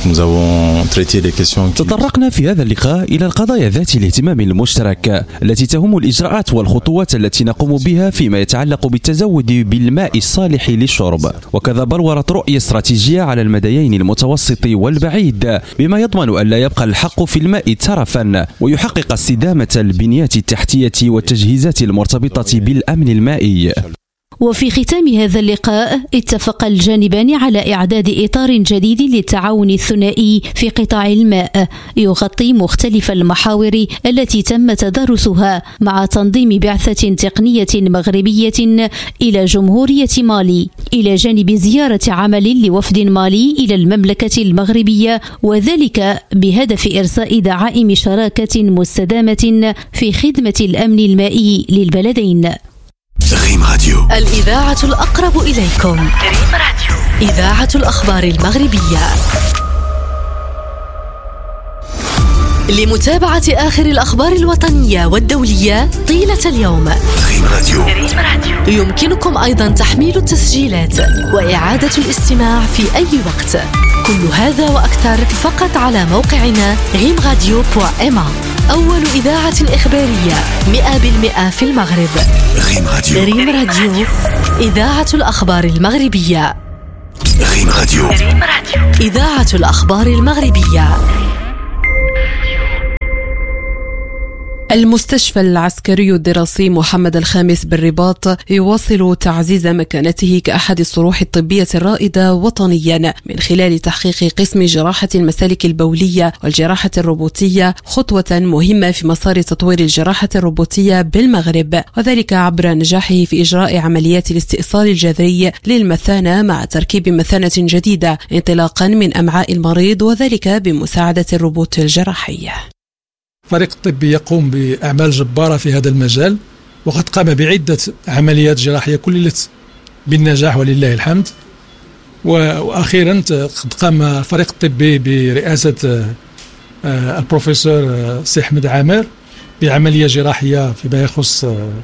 تطرقنا في هذا اللقاء إلى القضايا ذات الاهتمام المشترك التي تهم الإجراءات والخطوات التي نقوم بها فيما يتعلق بالتزود بالماء الصالح للشرب، وكذا بلورة رؤية استراتيجية على المديين المتوسط والبعيد بما يضمن أن لا يبقى الحق في الماء ترفا ويحقق استدامة البنيات التحتية والتجهيزات المرتبطة بالأمن المائي. وفي ختام هذا اللقاء اتفق الجانبان على إعداد إطار جديد للتعاون الثنائي في قطاع الماء يغطي مختلف المحاور التي تم تدارسها مع تنظيم بعثة تقنية مغربية إلى جمهورية مالي إلى جانب زيارة عمل لوفد مالي إلى المملكة المغربية، وذلك بهدف إرساء دعائم شراكة مستدامة في خدمة الأمن المائي للبلدين. ريم راديو الإذاعة الأقرب إليكم. ريم راديو إذاعة الأخبار المغربية. لمتابعة آخر الأخبار الوطنية والدولية طيلة اليوم. ريم راديو. يمكنكم أيضا تحميل التسجيلات وإعادة الاستماع في أي وقت. كل هذا وأكثر فقط على موقعنا rimradio.ma. أول إذاعة إخبارية 100% في المغرب. ريم راديو. إذاعة الأخبار المغربية. ريم راديو. إذاعة الأخبار المغربية. المستشفى العسكري الدراسي محمد الخامس بالرباط يواصل تعزيز مكانته كأحد الصروح الطبية الرائدة وطنيا من خلال تحقيق قسم جراحة المسالك البولية والجراحة الروبوتية، خطوة مهمة في مسار تطوير الجراحة الروبوتية بالمغرب، وذلك عبر نجاحه في إجراء عمليات الاستئصال الجذري للمثانة مع تركيب مثانة جديدة انطلاقا من أمعاء المريض، وذلك بمساعدة الروبوت الجراحي. الفريق الطبي يقوم بأعمال جبارة في هذا المجال، وقد قام بعدة عمليات جراحية كللت بالنجاح ولله الحمد. وأخيرا قد قام الفريق الطبي برئاسة البروفيسور سي أحمد عامر بعملية جراحية فيما يخص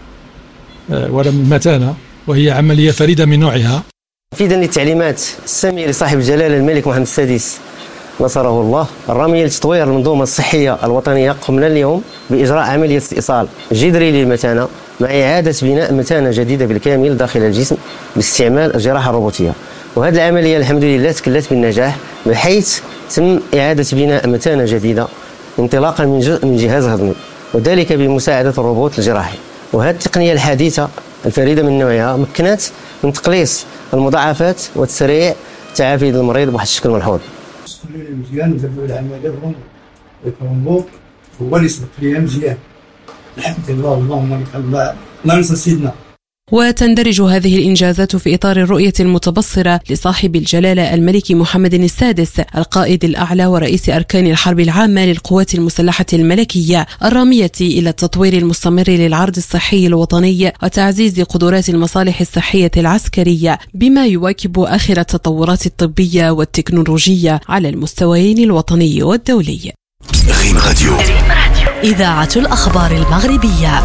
ورم المثانة، وهي عملية فريدة من نوعها. تنفيذا للتعليمات السامية لصاحب الجلالة الملك محمد السادس نصره الله الرامية لتطوير المنظومة الصحية الوطنية، قمنا اليوم بإجراء عملية استئصال جذري للمثانة مع إعادة بناء مثانة جديدة بالكامل داخل الجسم باستعمال الجراحة الروبوتية. وهذه العملية الحمد لله تكلت بالنجاح، بحيث تم إعادة بناء مثانة جديدة انطلاقا من جهاز هضمي، وذلك بمساعدة الروبوت الجراحي. وهذه التقنية الحديثة الفريدة من نوعها مكنت من تقليص المضاعفات وتسريع تعافي المريض بواحد الشكل ملحوظ. مزيان دابا العمليه الكرومبو هو اللي سبق ليها مزيان، الحمد لله. اللهم الله ننسى سيدنا. وتندرج هذه الإنجازات في إطار الرؤية المتبصرة لصاحب الجلالة الملك محمد السادس القائد الأعلى ورئيس أركان الحرب العامة للقوات المسلحة الملكية، الرامية إلى التطوير المستمر للعرض الصحي الوطني وتعزيز قدرات المصالح الصحية العسكرية، بما يواكب آخر التطورات الطبية والتكنولوجية على المستويين الوطني والدولي. ريم راديو. إذاعة الأخبار المغربية.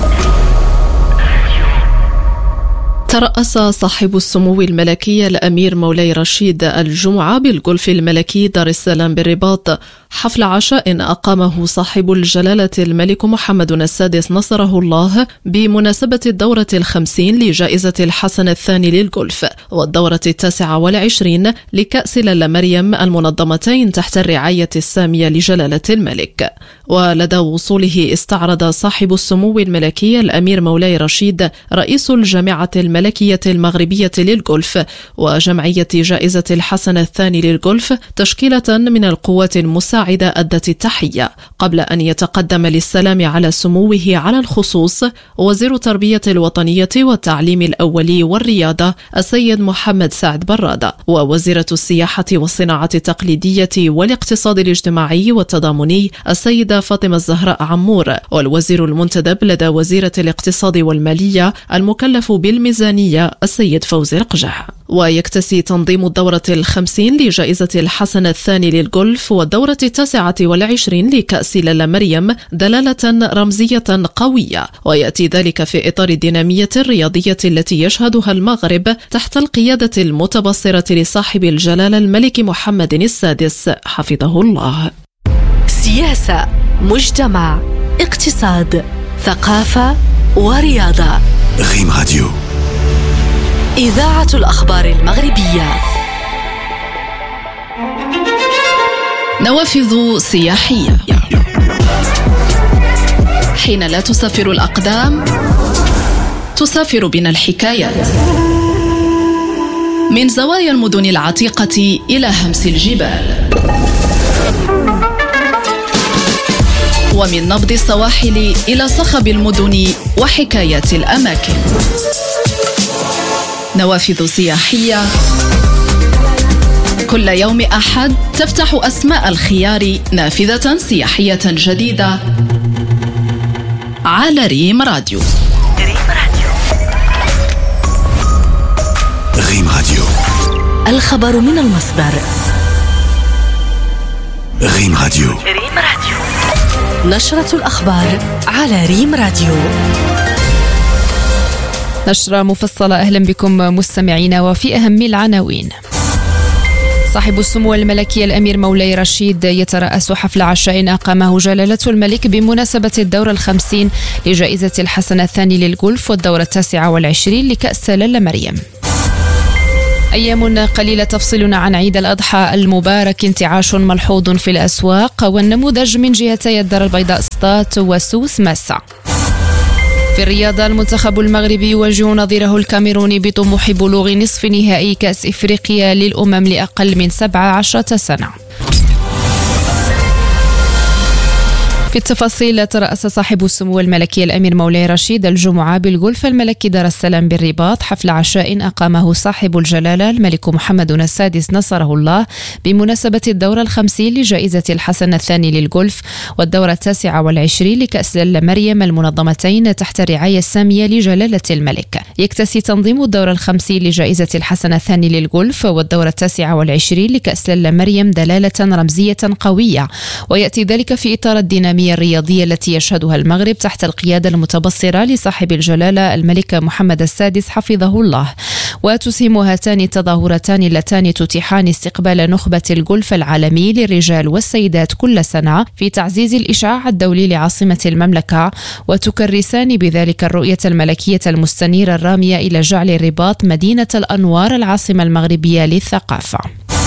ترأس صاحب السمو الملكي الأمير مولاي رشيد الجمعة بالغولف الملكي دار السلام بالرباط حفل عشاء أقامه صاحب الجلالة الملك محمد السادس نصره الله بمناسبة الدورة 50 لجائزة الحسن الثاني للغولف والدورة 29 لكأس لالا مريم، المنظمتين تحت الرعاية السامية لجلالة الملك. ولدى وصوله استعرض صاحب السمو الملكي الأمير مولاي رشيد رئيس الجامعة الملكية المغربية للغولف وجمعية جائزة الحسن الثاني للغولف تشكيلة من القوات المساعدة أدت التحية، قبل أن يتقدم للسلام على سموه على الخصوص وزير التربية الوطنية والتعليم الأولي والرياضة السيد محمد سعد برادة، ووزيرة السياحة والصناعة التقليدية والاقتصاد الاجتماعي والتضامني السيدة فاطمة الزهراء عمور، والوزير المنتدب لدى وزيرة الاقتصاد والمالية المكلف بالميزانية السيد فوزي القجح. ويكتسي تنظيم الدورة 50 لجائزة الحسن الثاني للغولف والدورة 29 لكأس لالا مريم دلالة رمزية قوية، ويأتي ذلك في إطار الدينامية الرياضية التي يشهدها المغرب تحت القيادة المتبصرة لصاحب الجلالة الملك محمد السادس حفظه الله. سياسة، مجتمع، اقتصاد، ثقافة ورياضة. ريم راديو. إذاعة الأخبار المغربية. نوافذ سياحية. حين لا تسافر الأقدام تسافر بنا الحكايات، من زوايا المدن العتيقة إلى همس الجبال، ومن نبض السواحل إلى صخب المدن وحكايات الأماكن. نوافذ سياحية كل يوم أحد تفتح أسماء الخيار نافذة سياحية جديدة على ريم راديو. ريم راديو. الخبر من المصدر. ريم راديو. ريم راديو. نشرة الأخبار على ريم راديو. نشرة مفصلة، أهلا بكم مستمعينا، وفي أهم العناوين: صاحب السمو الملكي الأمير مولاي رشيد يترأس حفل عشاء أقامه جلالة الملك بمناسبة الدورة 50 لجائزة الحسن الثاني للجولف والدورة 29 لكأس لالا مريم. أيام قليلة تفصلنا عن عيد الأضحى المبارك، انتعاش ملحوظ في الأسواق، والنموذج من جهتي الدار البيضاء سطات وسوس ماسا. في الرياضة، المنتخب المغربي يواجه نظيره الكاميروني بطموح بلوغ نصف نهائي كأس إفريقيا للأمم لأقل من 17 سنة. في التفاصيل، ترأس صاحب السمو الملكي الأمير مولاي رشيد الجمعة بالغولف الملكي دار السلام بالرباط حفل عشاء أقامه صاحب الجلالة الملك محمد السادس نصره الله بمناسبة الدورة 50 لجائزة الحسن الثاني للغولف والدورة 29 لكأس لالا مريم، المنظمتين تحت الرعاية السامية لجلالة الملك. يكتسي تنظيم الدورة 50 لجائزة الحسن الثاني للغولف والدورة 29 لكأس لالا مريم دلالة رمزية قوية، ويأتي ذلك في إطار الدينامية الرياضية التي يشهدها المغرب تحت القيادة المتبصرة لصاحب الجلالة الملك محمد السادس حفظه الله. وتسهم هاتان التظاهرتان اللتان تتيحان استقبال نخبة الغولف العالمي للرجال والسيدات كل سنة في تعزيز الإشعاع الدولي لعاصمة المملكة، وتكرسان بذلك الرؤية الملكية المستنيرة الرامية إلى جعل الرباط مدينة الأنوار العاصمة المغربية للثقافة.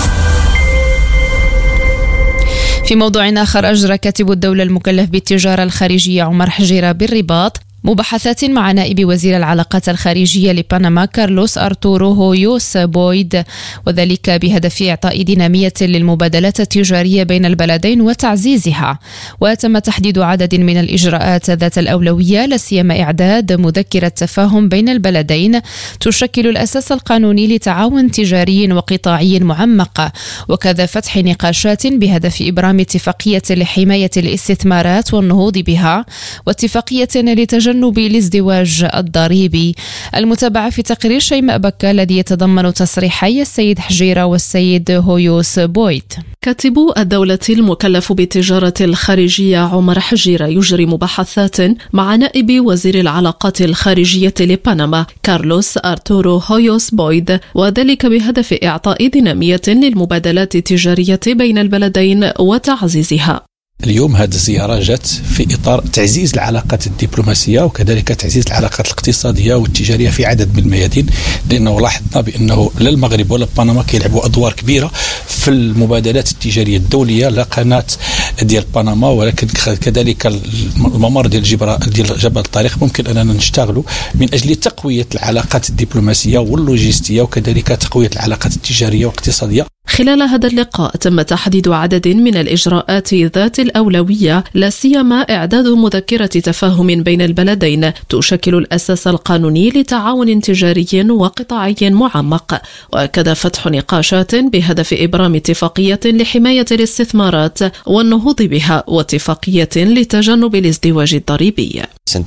في موضوع آخر، أجرى كاتب الدولة المكلف بالتجارة الخارجية عمر حجيرة بالرباط مباحثات مع نائب وزير العلاقات الخارجية لبنما كارلوس أرتورو هويوس بويد، وذلك بهدف إعطاء دينامية للمبادلات التجارية بين البلدين وتعزيزها. وتم تحديد عدد من الإجراءات ذات الأولوية، لا سيما إعداد مذكرة تفاهم بين البلدين تشكل الأساس القانوني لتعاون تجاري وقطاعي معمق، وكذا فتح نقاشات بهدف إبرام اتفاقية لحماية الاستثمارات والنهوض بها، واتفاقية لتجنب الازدواج الضريبي. المتابعة في تقرير شيماء بكا الذي يتضمن تصريحي السيد حجيرة والسيد هويوس بويد. كاتب الدولة المكلف بالتجارة الخارجية عمر حجيرة يجري مباحثات مع نائب وزير العلاقات الخارجية لبنما كارلوس أرتورو هويوس بويد، وذلك بهدف إعطاء دينامية للمبادلات التجارية بين البلدين وتعزيزها. اليوم هذه الزيارة جات في إطار تعزيز العلاقات الدبلوماسية وكذلك تعزيز العلاقات الاقتصادية والتجارية في عدد من الميادين، لأنه لاحظنا بأنه لا المغرب ولا بنما كيلعبوا أدوار كبيرة في المبادلات التجارية الدولية، لا قناة ديال بنما ولكن كذلك الممر ديال جبل الطريق ممكن أننا نشتغلوا من أجل تقوية العلاقات الدبلوماسية واللوجستية وكذلك تقوية العلاقات التجارية والاقتصادية. خلال هذا اللقاء تم تحديد عدد من الإجراءات ذات الأولوية، لا سيما إعداد مذكرة تفاهم بين البلدين تشكل الأساس القانوني لتعاون تجاري وقطاعي معمق، وكذا فتح نقاشات بهدف إبرام اتفاقية لحماية الاستثمارات والنهوض بها واتفاقية لتجنب الازدواج الضريبي.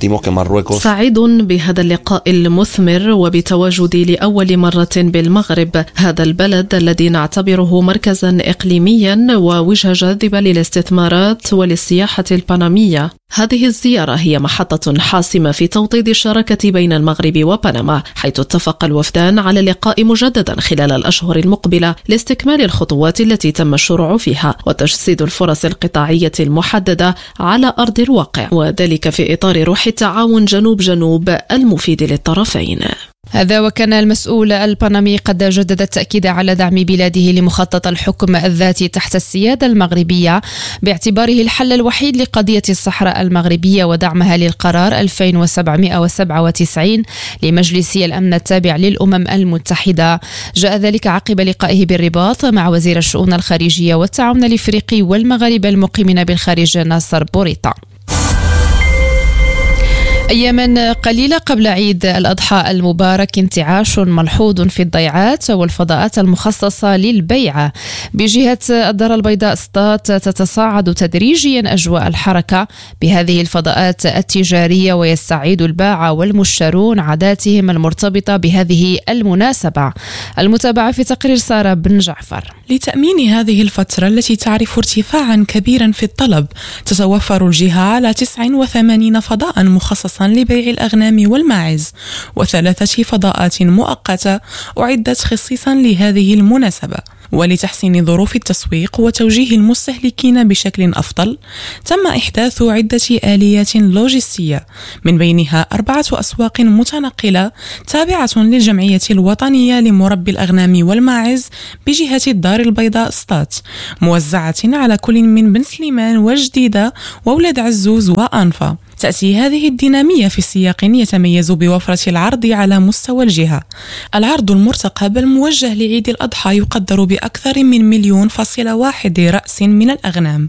سعيد بهذا اللقاء المثمر وبتواجدي لأول مرة بالمغرب، هذا البلد الذي نعتبره مركزا إقليميا ووجهة جاذبة للاستثمارات وللسياحة البنمية. هذه الزيارة هي محطة حاسمة في توطيد الشراكة بين المغرب وبنما، حيث اتفق الوفدان على اللقاء مجددا خلال الأشهر المقبلة لاستكمال الخطوات التي تم الشروع فيها وتجسيد الفرص القطاعية المحددة على أرض الواقع، وذلك في إطار روح التعاون جنوب جنوب المفيد للطرفين. هذا وكان المسؤول البنمي قد جدد التأكيد على دعم بلاده لمخطط الحكم الذاتي تحت السيادة المغربية باعتباره الحل الوحيد لقضية الصحراء المغربية ودعمها للقرار 2797 لمجلس الأمن التابع للأمم المتحدة. جاء ذلك عقب لقائه بالرباط مع وزير الشؤون الخارجية والتعاون الإفريقي والمغاربة المقيمين بالخارج ناصر بوريطة. أياما قليلة قبل عيد الأضحى المبارك انتعاش ملحوظ في الضيعات والفضاءات المخصصة للبيعة. بجهة الدار البيضاء سطات تتصاعد تدريجيا أجواء الحركة بهذه الفضاءات التجارية، ويستعيد الباعة والمشترون عاداتهم المرتبطة بهذه المناسبة. المتابعة في تقرير سارة بن جعفر. لتأمين هذه الفترة التي تعرف ارتفاعا كبيرا في الطلب، تتوفر الجهة على 89 فضاء مخصصا لبيع الأغنام والماعز، و3 فضاءات مؤقتة أعدت خصيصا لهذه المناسبة. ولتحسين ظروف التسويق وتوجيه المستهلكين بشكل أفضل، تم إحداث عدة آليات لوجستية، من بينها 4 أسواق متنقلة تابعة للجمعية الوطنية لمربي الأغنام والماعز بجهة الدار البيضاء سطات، موزعة على كل من بن سليمان وجديدة وولاد عزوز وأنفا. تأتي هذه الدينامية في سياق يتميز بوفرة العرض على مستوى الجهة. العرض المرتقب الموجه لعيد الأضحى يقدر بأكثر من 1,1 رأس من الأغنام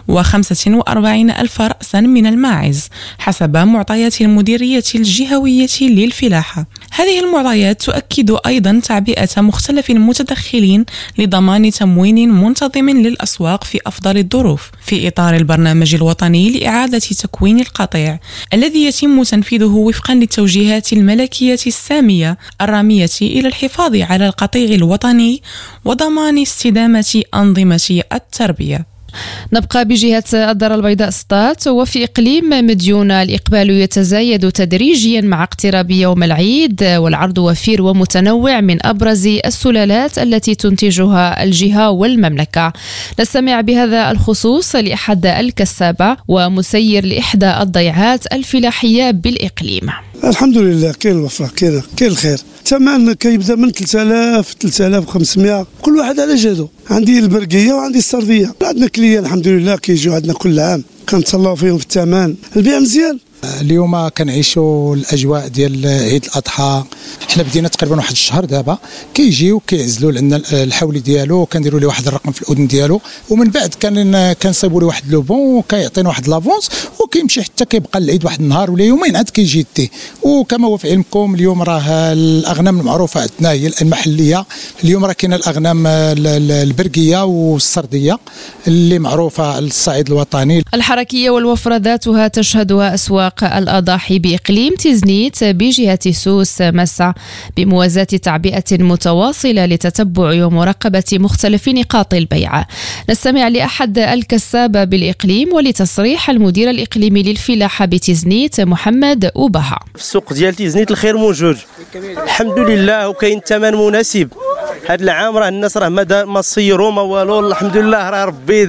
و45,000 رأسا من الماعز حسب معطيات المديرية الجهوية للفلاحة. هذه المعطيات تؤكد أيضا تعبئة مختلف المتدخلين لضمان تموين منتظم للأسواق في أفضل الظروف، في إطار البرنامج الوطني لإعادة تكوين القطيع الذي يتم تنفيذه وفقا للتوجيهات الملكية السامية الرامية إلى الحفاظ على القطيع الوطني وضمان استدامة أنظمة التربية. نبقى بجهة الدار البيضاء سطات. وفي إقليم مديونة الإقبال يتزايد تدريجيا مع اقتراب يوم العيد، والعرض وفير ومتنوع من أبرز السلالات التي تنتجها الجهة والمملكة. نستمع بهذا الخصوص لأحد الكسابة ومسير لإحدى الضيعات الفلاحية بالإقليم. الحمد لله كاين الوفرة، كاين الخير. الثمن كيبدا من 3000 3500، كل واحد على جهده. عندي البرقيه وعندي السرديه. عندنا كليان الحمد لله كيجيو عندنا كل عام، كنتسلاو فيهم في الثمن. البيع مزيان. اليوم كنعيشوا الاجواء ديال عيد الاضحى. حنا بدينا تقريبا واحد الشهر دابا كيجيو كيعزلوا لنا الحولي ديالو، كنديروا ليه واحد الرقم في الاذن ديالو، ومن بعد كنصيبوا له واحد لوبون وكيعطينا واحد لافونس وكيمشي حتى كيبقى العيد واحد النهار ولا يومين عاد كيجي يديه. وكما هو في علمكم اليوم راه الاغنام المعروفه عندنا هي المحليه. اليوم راه كاينه الاغنام البرقيه والسرديه اللي معروفه على الصعيد الوطني. الحركيه والوفره ذاتها تشهدها اسواق الأضاحي بإقليم تيزنيت بجهة سوس مسا، بموازاة تعبئة متواصلة لتتبع ومراقبة مختلف نقاط البيع. نستمع لأحد الكسابة بالإقليم ولتصريح المدير الإقليمي للفلاحة بتيزنيت محمد أوبها. في السوق ديال تيزنيت الخير موجود الحمد لله، وكاين ثمن مناسب. هذا العام راه الناس راه ما صيروا ما والو، الحمد لله راه ربي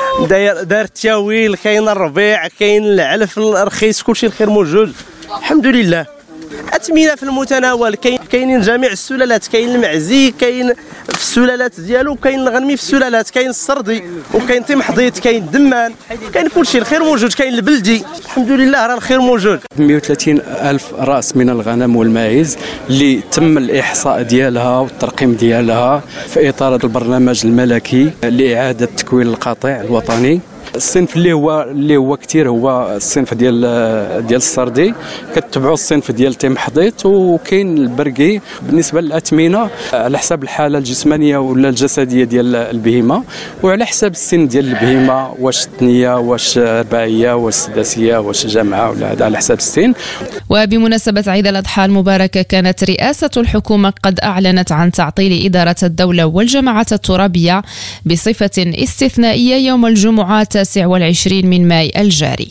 دار التاويل، كاين الربيع كاين العلف الرخيص، كلشي الخير موجود الحمد لله. أثمنة في المتناول، كاينين جميع السلالات، كاين المعزي كاين في السلالات ديالو، كاين الغنمي في السلالات، كاين السردي وكاين تمحضيط، كاين الدمان، كاين كلشي الخير موجود، كاين البلدي الحمد لله راه الخير موجود. 130,000 رأس من الغنم والماعز اللي تم الإحصاء ديالها والترقيم ديالها في إطار البرنامج الملكي لإعادة تكوين القطيع الوطني. الصنف اللي هو كثير هو الصنف ديال السردي، كتبعوا الصنف ديال تمحضيط، وكاين البرقي. بالنسبه للاثمنه على حسب الحاله الجسمانيه ولا الجسديه ديال البهيمه، وعلى حسب السن ديال البهيمه، واش ثنيه واش رباعيه واش سداسيه واش جامعه، ولا هذا على حسب السن. وبمناسبه عيد الاضحى المبارك، كانت رئاسه الحكومه قد اعلنت عن تعطيل اداره الدوله والجماعات الترابيه بصفه استثنائيه يوم الجمعه 29 من ماي الجاري.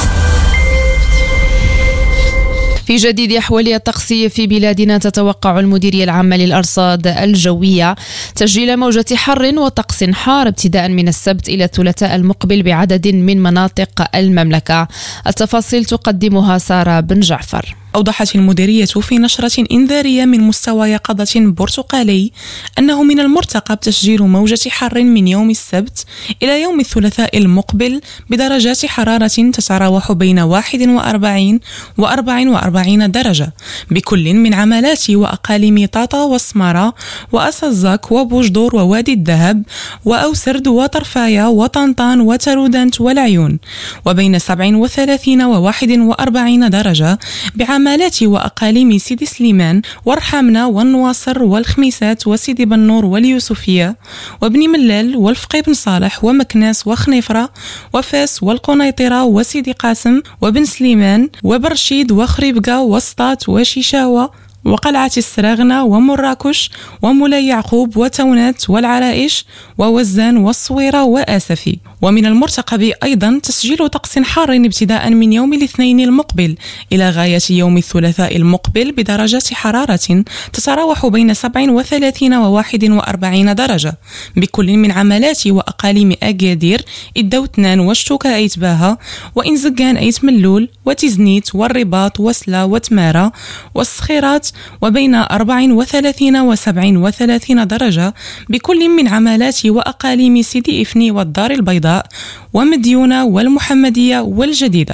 في جديد أحوال الطقس في بلادنا، تتوقع المديرية العامة للأرصاد الجوية تسجيل موجة حر وطقس حار ابتداء من السبت إلى الثلاثاء المقبل بعدد من مناطق المملكة. التفاصيل تقدمها سارة بن جعفر. أوضحت المديرية في نشرة إنذارية من مستوى يقظة برتقالي أنه من المرتقب تسجيل موجة حر من يوم السبت إلى يوم الثلاثاء المقبل بدرجات حرارة تتراوح بين 41 و 44 درجة بكل من عمالات وأقاليم طاطا وسمارة وأسزاك وبوجدور ووادي الذهب وأوسرد وطرفايا وطنطان وترودنت والعيون، وبين 37 و 41 درجة بعمالات وأقاليم سيدي سليمان ورحمنا والنواصر والخميسات وسيدي بنور واليوسفية وبني ملال والفقي بن صالح ومكناس وخنيفرة وفاس والقنيطرة وسيدي قاسم وبن سليمان وبرشيد وخريبقة وسطات وشيشاوة وقلعة السراغنة ومراكش ومولاي يعقوب وتونات والعرائش ووزان والصويرة وآسفي. ومن المرتقب أيضا تسجيل طقس حار ابتداء من يوم الاثنين المقبل إلى غاية يوم الثلاثاء المقبل بدرجات حرارة تتراوح بين 37 و 41 درجة بكل من عمالات وأقاليم أكادير الدوتنان وشتوكا أيت باها وإنزقان أيت ملول وتزنيت والرباط وسلا وتمارة والسخيرات وبين 34 و 37 درجة بكل من عمالات وأقاليم سيدي إفني والدار البيضاء ومديونة والمحمدية والجديدة.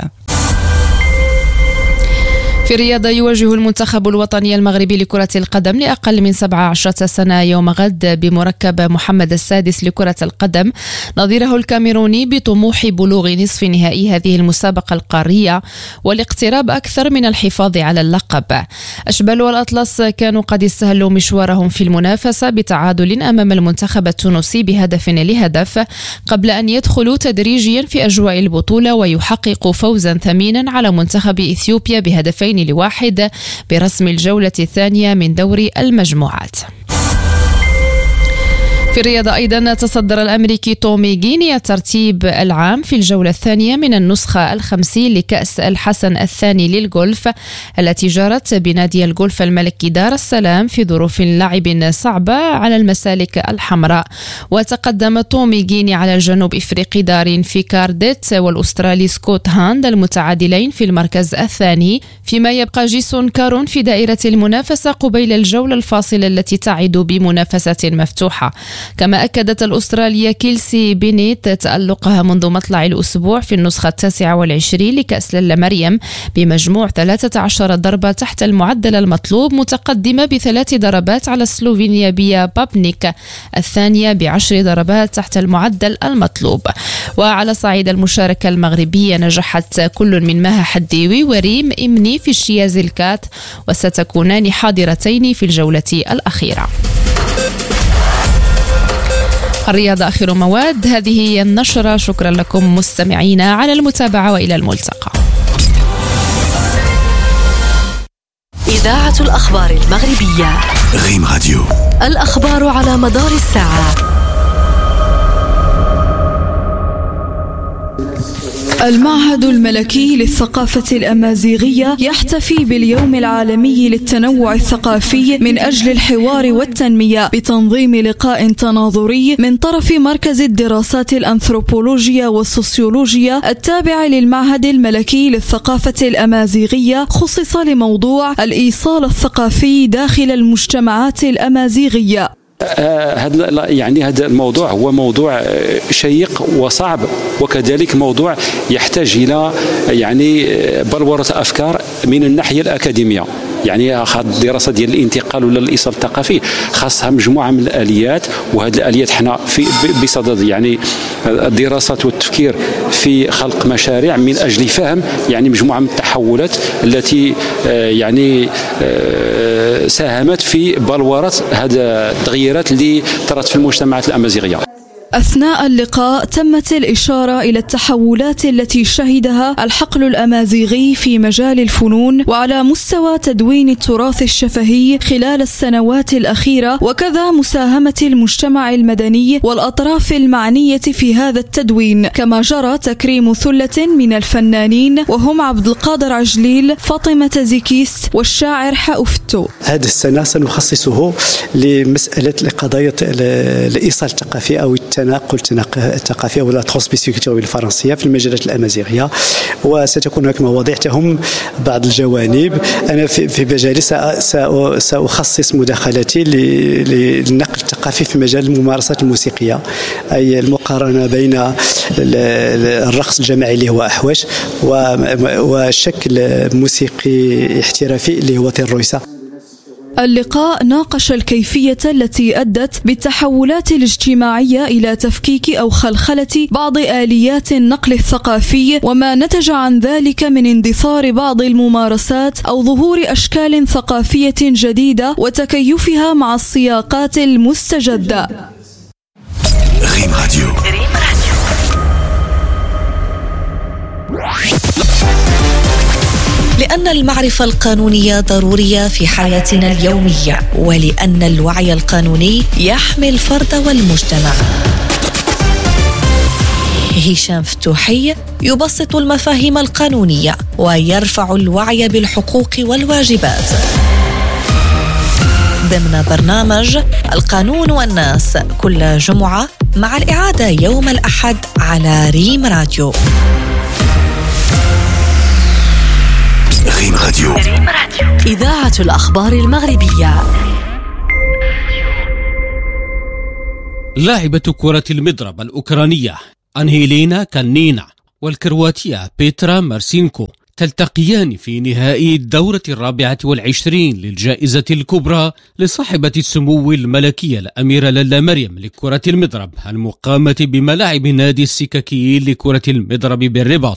في الرياضة يواجه المنتخب الوطني المغربي لكرة القدم لأقل من 17 سنة يوم غد بمركب محمد السادس لكرة القدم نظيره الكاميروني بطموح بلوغ نصف نهائي هذه المسابقة القارية والاقتراب أكثر من الحفاظ على اللقب. أشبال والأطلس كانوا قد استهلوا مشوارهم في المنافسة بتعادل أمام المنتخب التونسي بهدف لهدف قبل أن يدخلوا تدريجيا في أجواء البطولة ويحققوا فوزا ثمينا على منتخب إثيوبيا بهدفين لواحد برسم الجولة الثانية من دوري المجموعات. في الرياضة أيضا تصدر الأمريكي تومي جيني الترتيب العام في الجولة الثانية من النسخة 50 لكأس الحسن الثاني للجولف التي جرت بنادي الجولف الملكي دار السلام في ظروف لعب صعبة على المسالك الحمراء. وتقدم تومي جيني على الجنوب إفريقي دارين في كارديت والأسترالي سكوت هاند المتعادلين في المركز الثاني، فيما يبقى جيسون كارون في دائرة المنافسة قبيل الجولة الفاصلة التي تعد بمنافسة مفتوحة. كما أكدت الأسترالية كيلسي بينيت تألقها منذ مطلع الأسبوع في النسخة 29 لكأس لالا مريم بمجموع 13 ضربة تحت المعدل المطلوب، متقدمة ب3 ضربات على السلوفينيا بيا بابنيك الثانية ب10 ضربات تحت المعدل المطلوب. وعلى صعيد المشاركة المغربية نجحت كل من مها حديوي وريم إمني في الشياز الكات وستكونان حاضرتين في الجولة الأخيرة. الرياضة آخر مواد. هذه هي النشرة. شكرا لكم مستمعينا على المتابعة وإلى الملتقى. إذاعة الأخبار المغربية غيم راديو، الأخبار على مدار الساعة. المعهد الملكي للثقافة الأمازيغية يحتفي باليوم العالمي للتنوع الثقافي من أجل الحوار والتنمية بتنظيم لقاء تناظري من طرف مركز الدراسات الأنثروبولوجية والسوسيولوجية التابع للمعهد الملكي للثقافة الأمازيغية، خصص لموضوع الإيصال الثقافي داخل المجتمعات الأمازيغية. هذا الموضوع هو موضوع شيق وصعب، وكذلك موضوع يحتاج إلى بلورة أفكار من الناحية الأكاديمية. الدراسة ديال الانتقال ولا الإيصال الثقافي خاصها مجموعة من الآليات، وهذه الآليات حنا بصدد الدراسات والتفكير في خلق مشاريع من أجل فهم مجموعة من التحولات التي ساهمت في بلورة هذا التغييرات اللي طرت في المجتمعات الأمازيغية. أثناء اللقاء تمت الإشارة إلى التحولات التي شهدها الحقل الأمازيغي في مجال الفنون وعلى مستوى تدوين التراث الشفهي خلال السنوات الأخيرة، وكذا مساهمة المجتمع المدني والأطراف المعنية في هذا التدوين. كما جرى تكريم ثلة من الفنانين وهم عبد القادر عجليل، فاطمة زيكيست والشاعر حأفتو. هذه السنة سنخصصه لمسألة قضايا الإيصال الثقافي أو التناقل الثقافي ولا ترانسميسيون كولتوريل الفرنسيه في المجالات الامازيغيه، وستكون هناك مواضيع تهم بعض الجوانب. انا في مجالي ساخصص مداخلتي للنقل الثقافي في مجال الممارسات الموسيقيه، اي المقارنه بين الرقص الجماعي اللي هو احوش وشكل موسيقي احترافي اللي هو تيرويسا. اللقاء ناقش الكيفية التي أدت بالتحولات الاجتماعية إلى تفكيك أو خلخلة بعض آليات النقل الثقافي، وما نتج عن ذلك من اندثار بعض الممارسات أو ظهور أشكال ثقافية جديدة وتكيفها مع السياقات المستجدة. ريم راديو. لأن المعرفة القانونية ضرورية في حياتنا اليومية، ولأن الوعي القانوني يحمي الفرد والمجتمع. هشام فتوحي يبسط المفاهيم القانونية ويرفع الوعي بالحقوق والواجبات ضمن برنامج القانون والناس كل جمعة، مع الإعادة يوم الأحد على ريم راديو. ريم راديو. إذاعة الأخبار المغربية. لاعبة كرة المضرب الأوكرانية أنهيلينا كانينا والكرواتية بيترا مارسينكو تلتقيان في نهائي الدورة 24 للجائزة الكبرى لصاحبة السمو الملكية الأميرة لالا مريم لكرة المضرب المقامة بملاعب نادي السككيين لكرة المضرب بالرباط.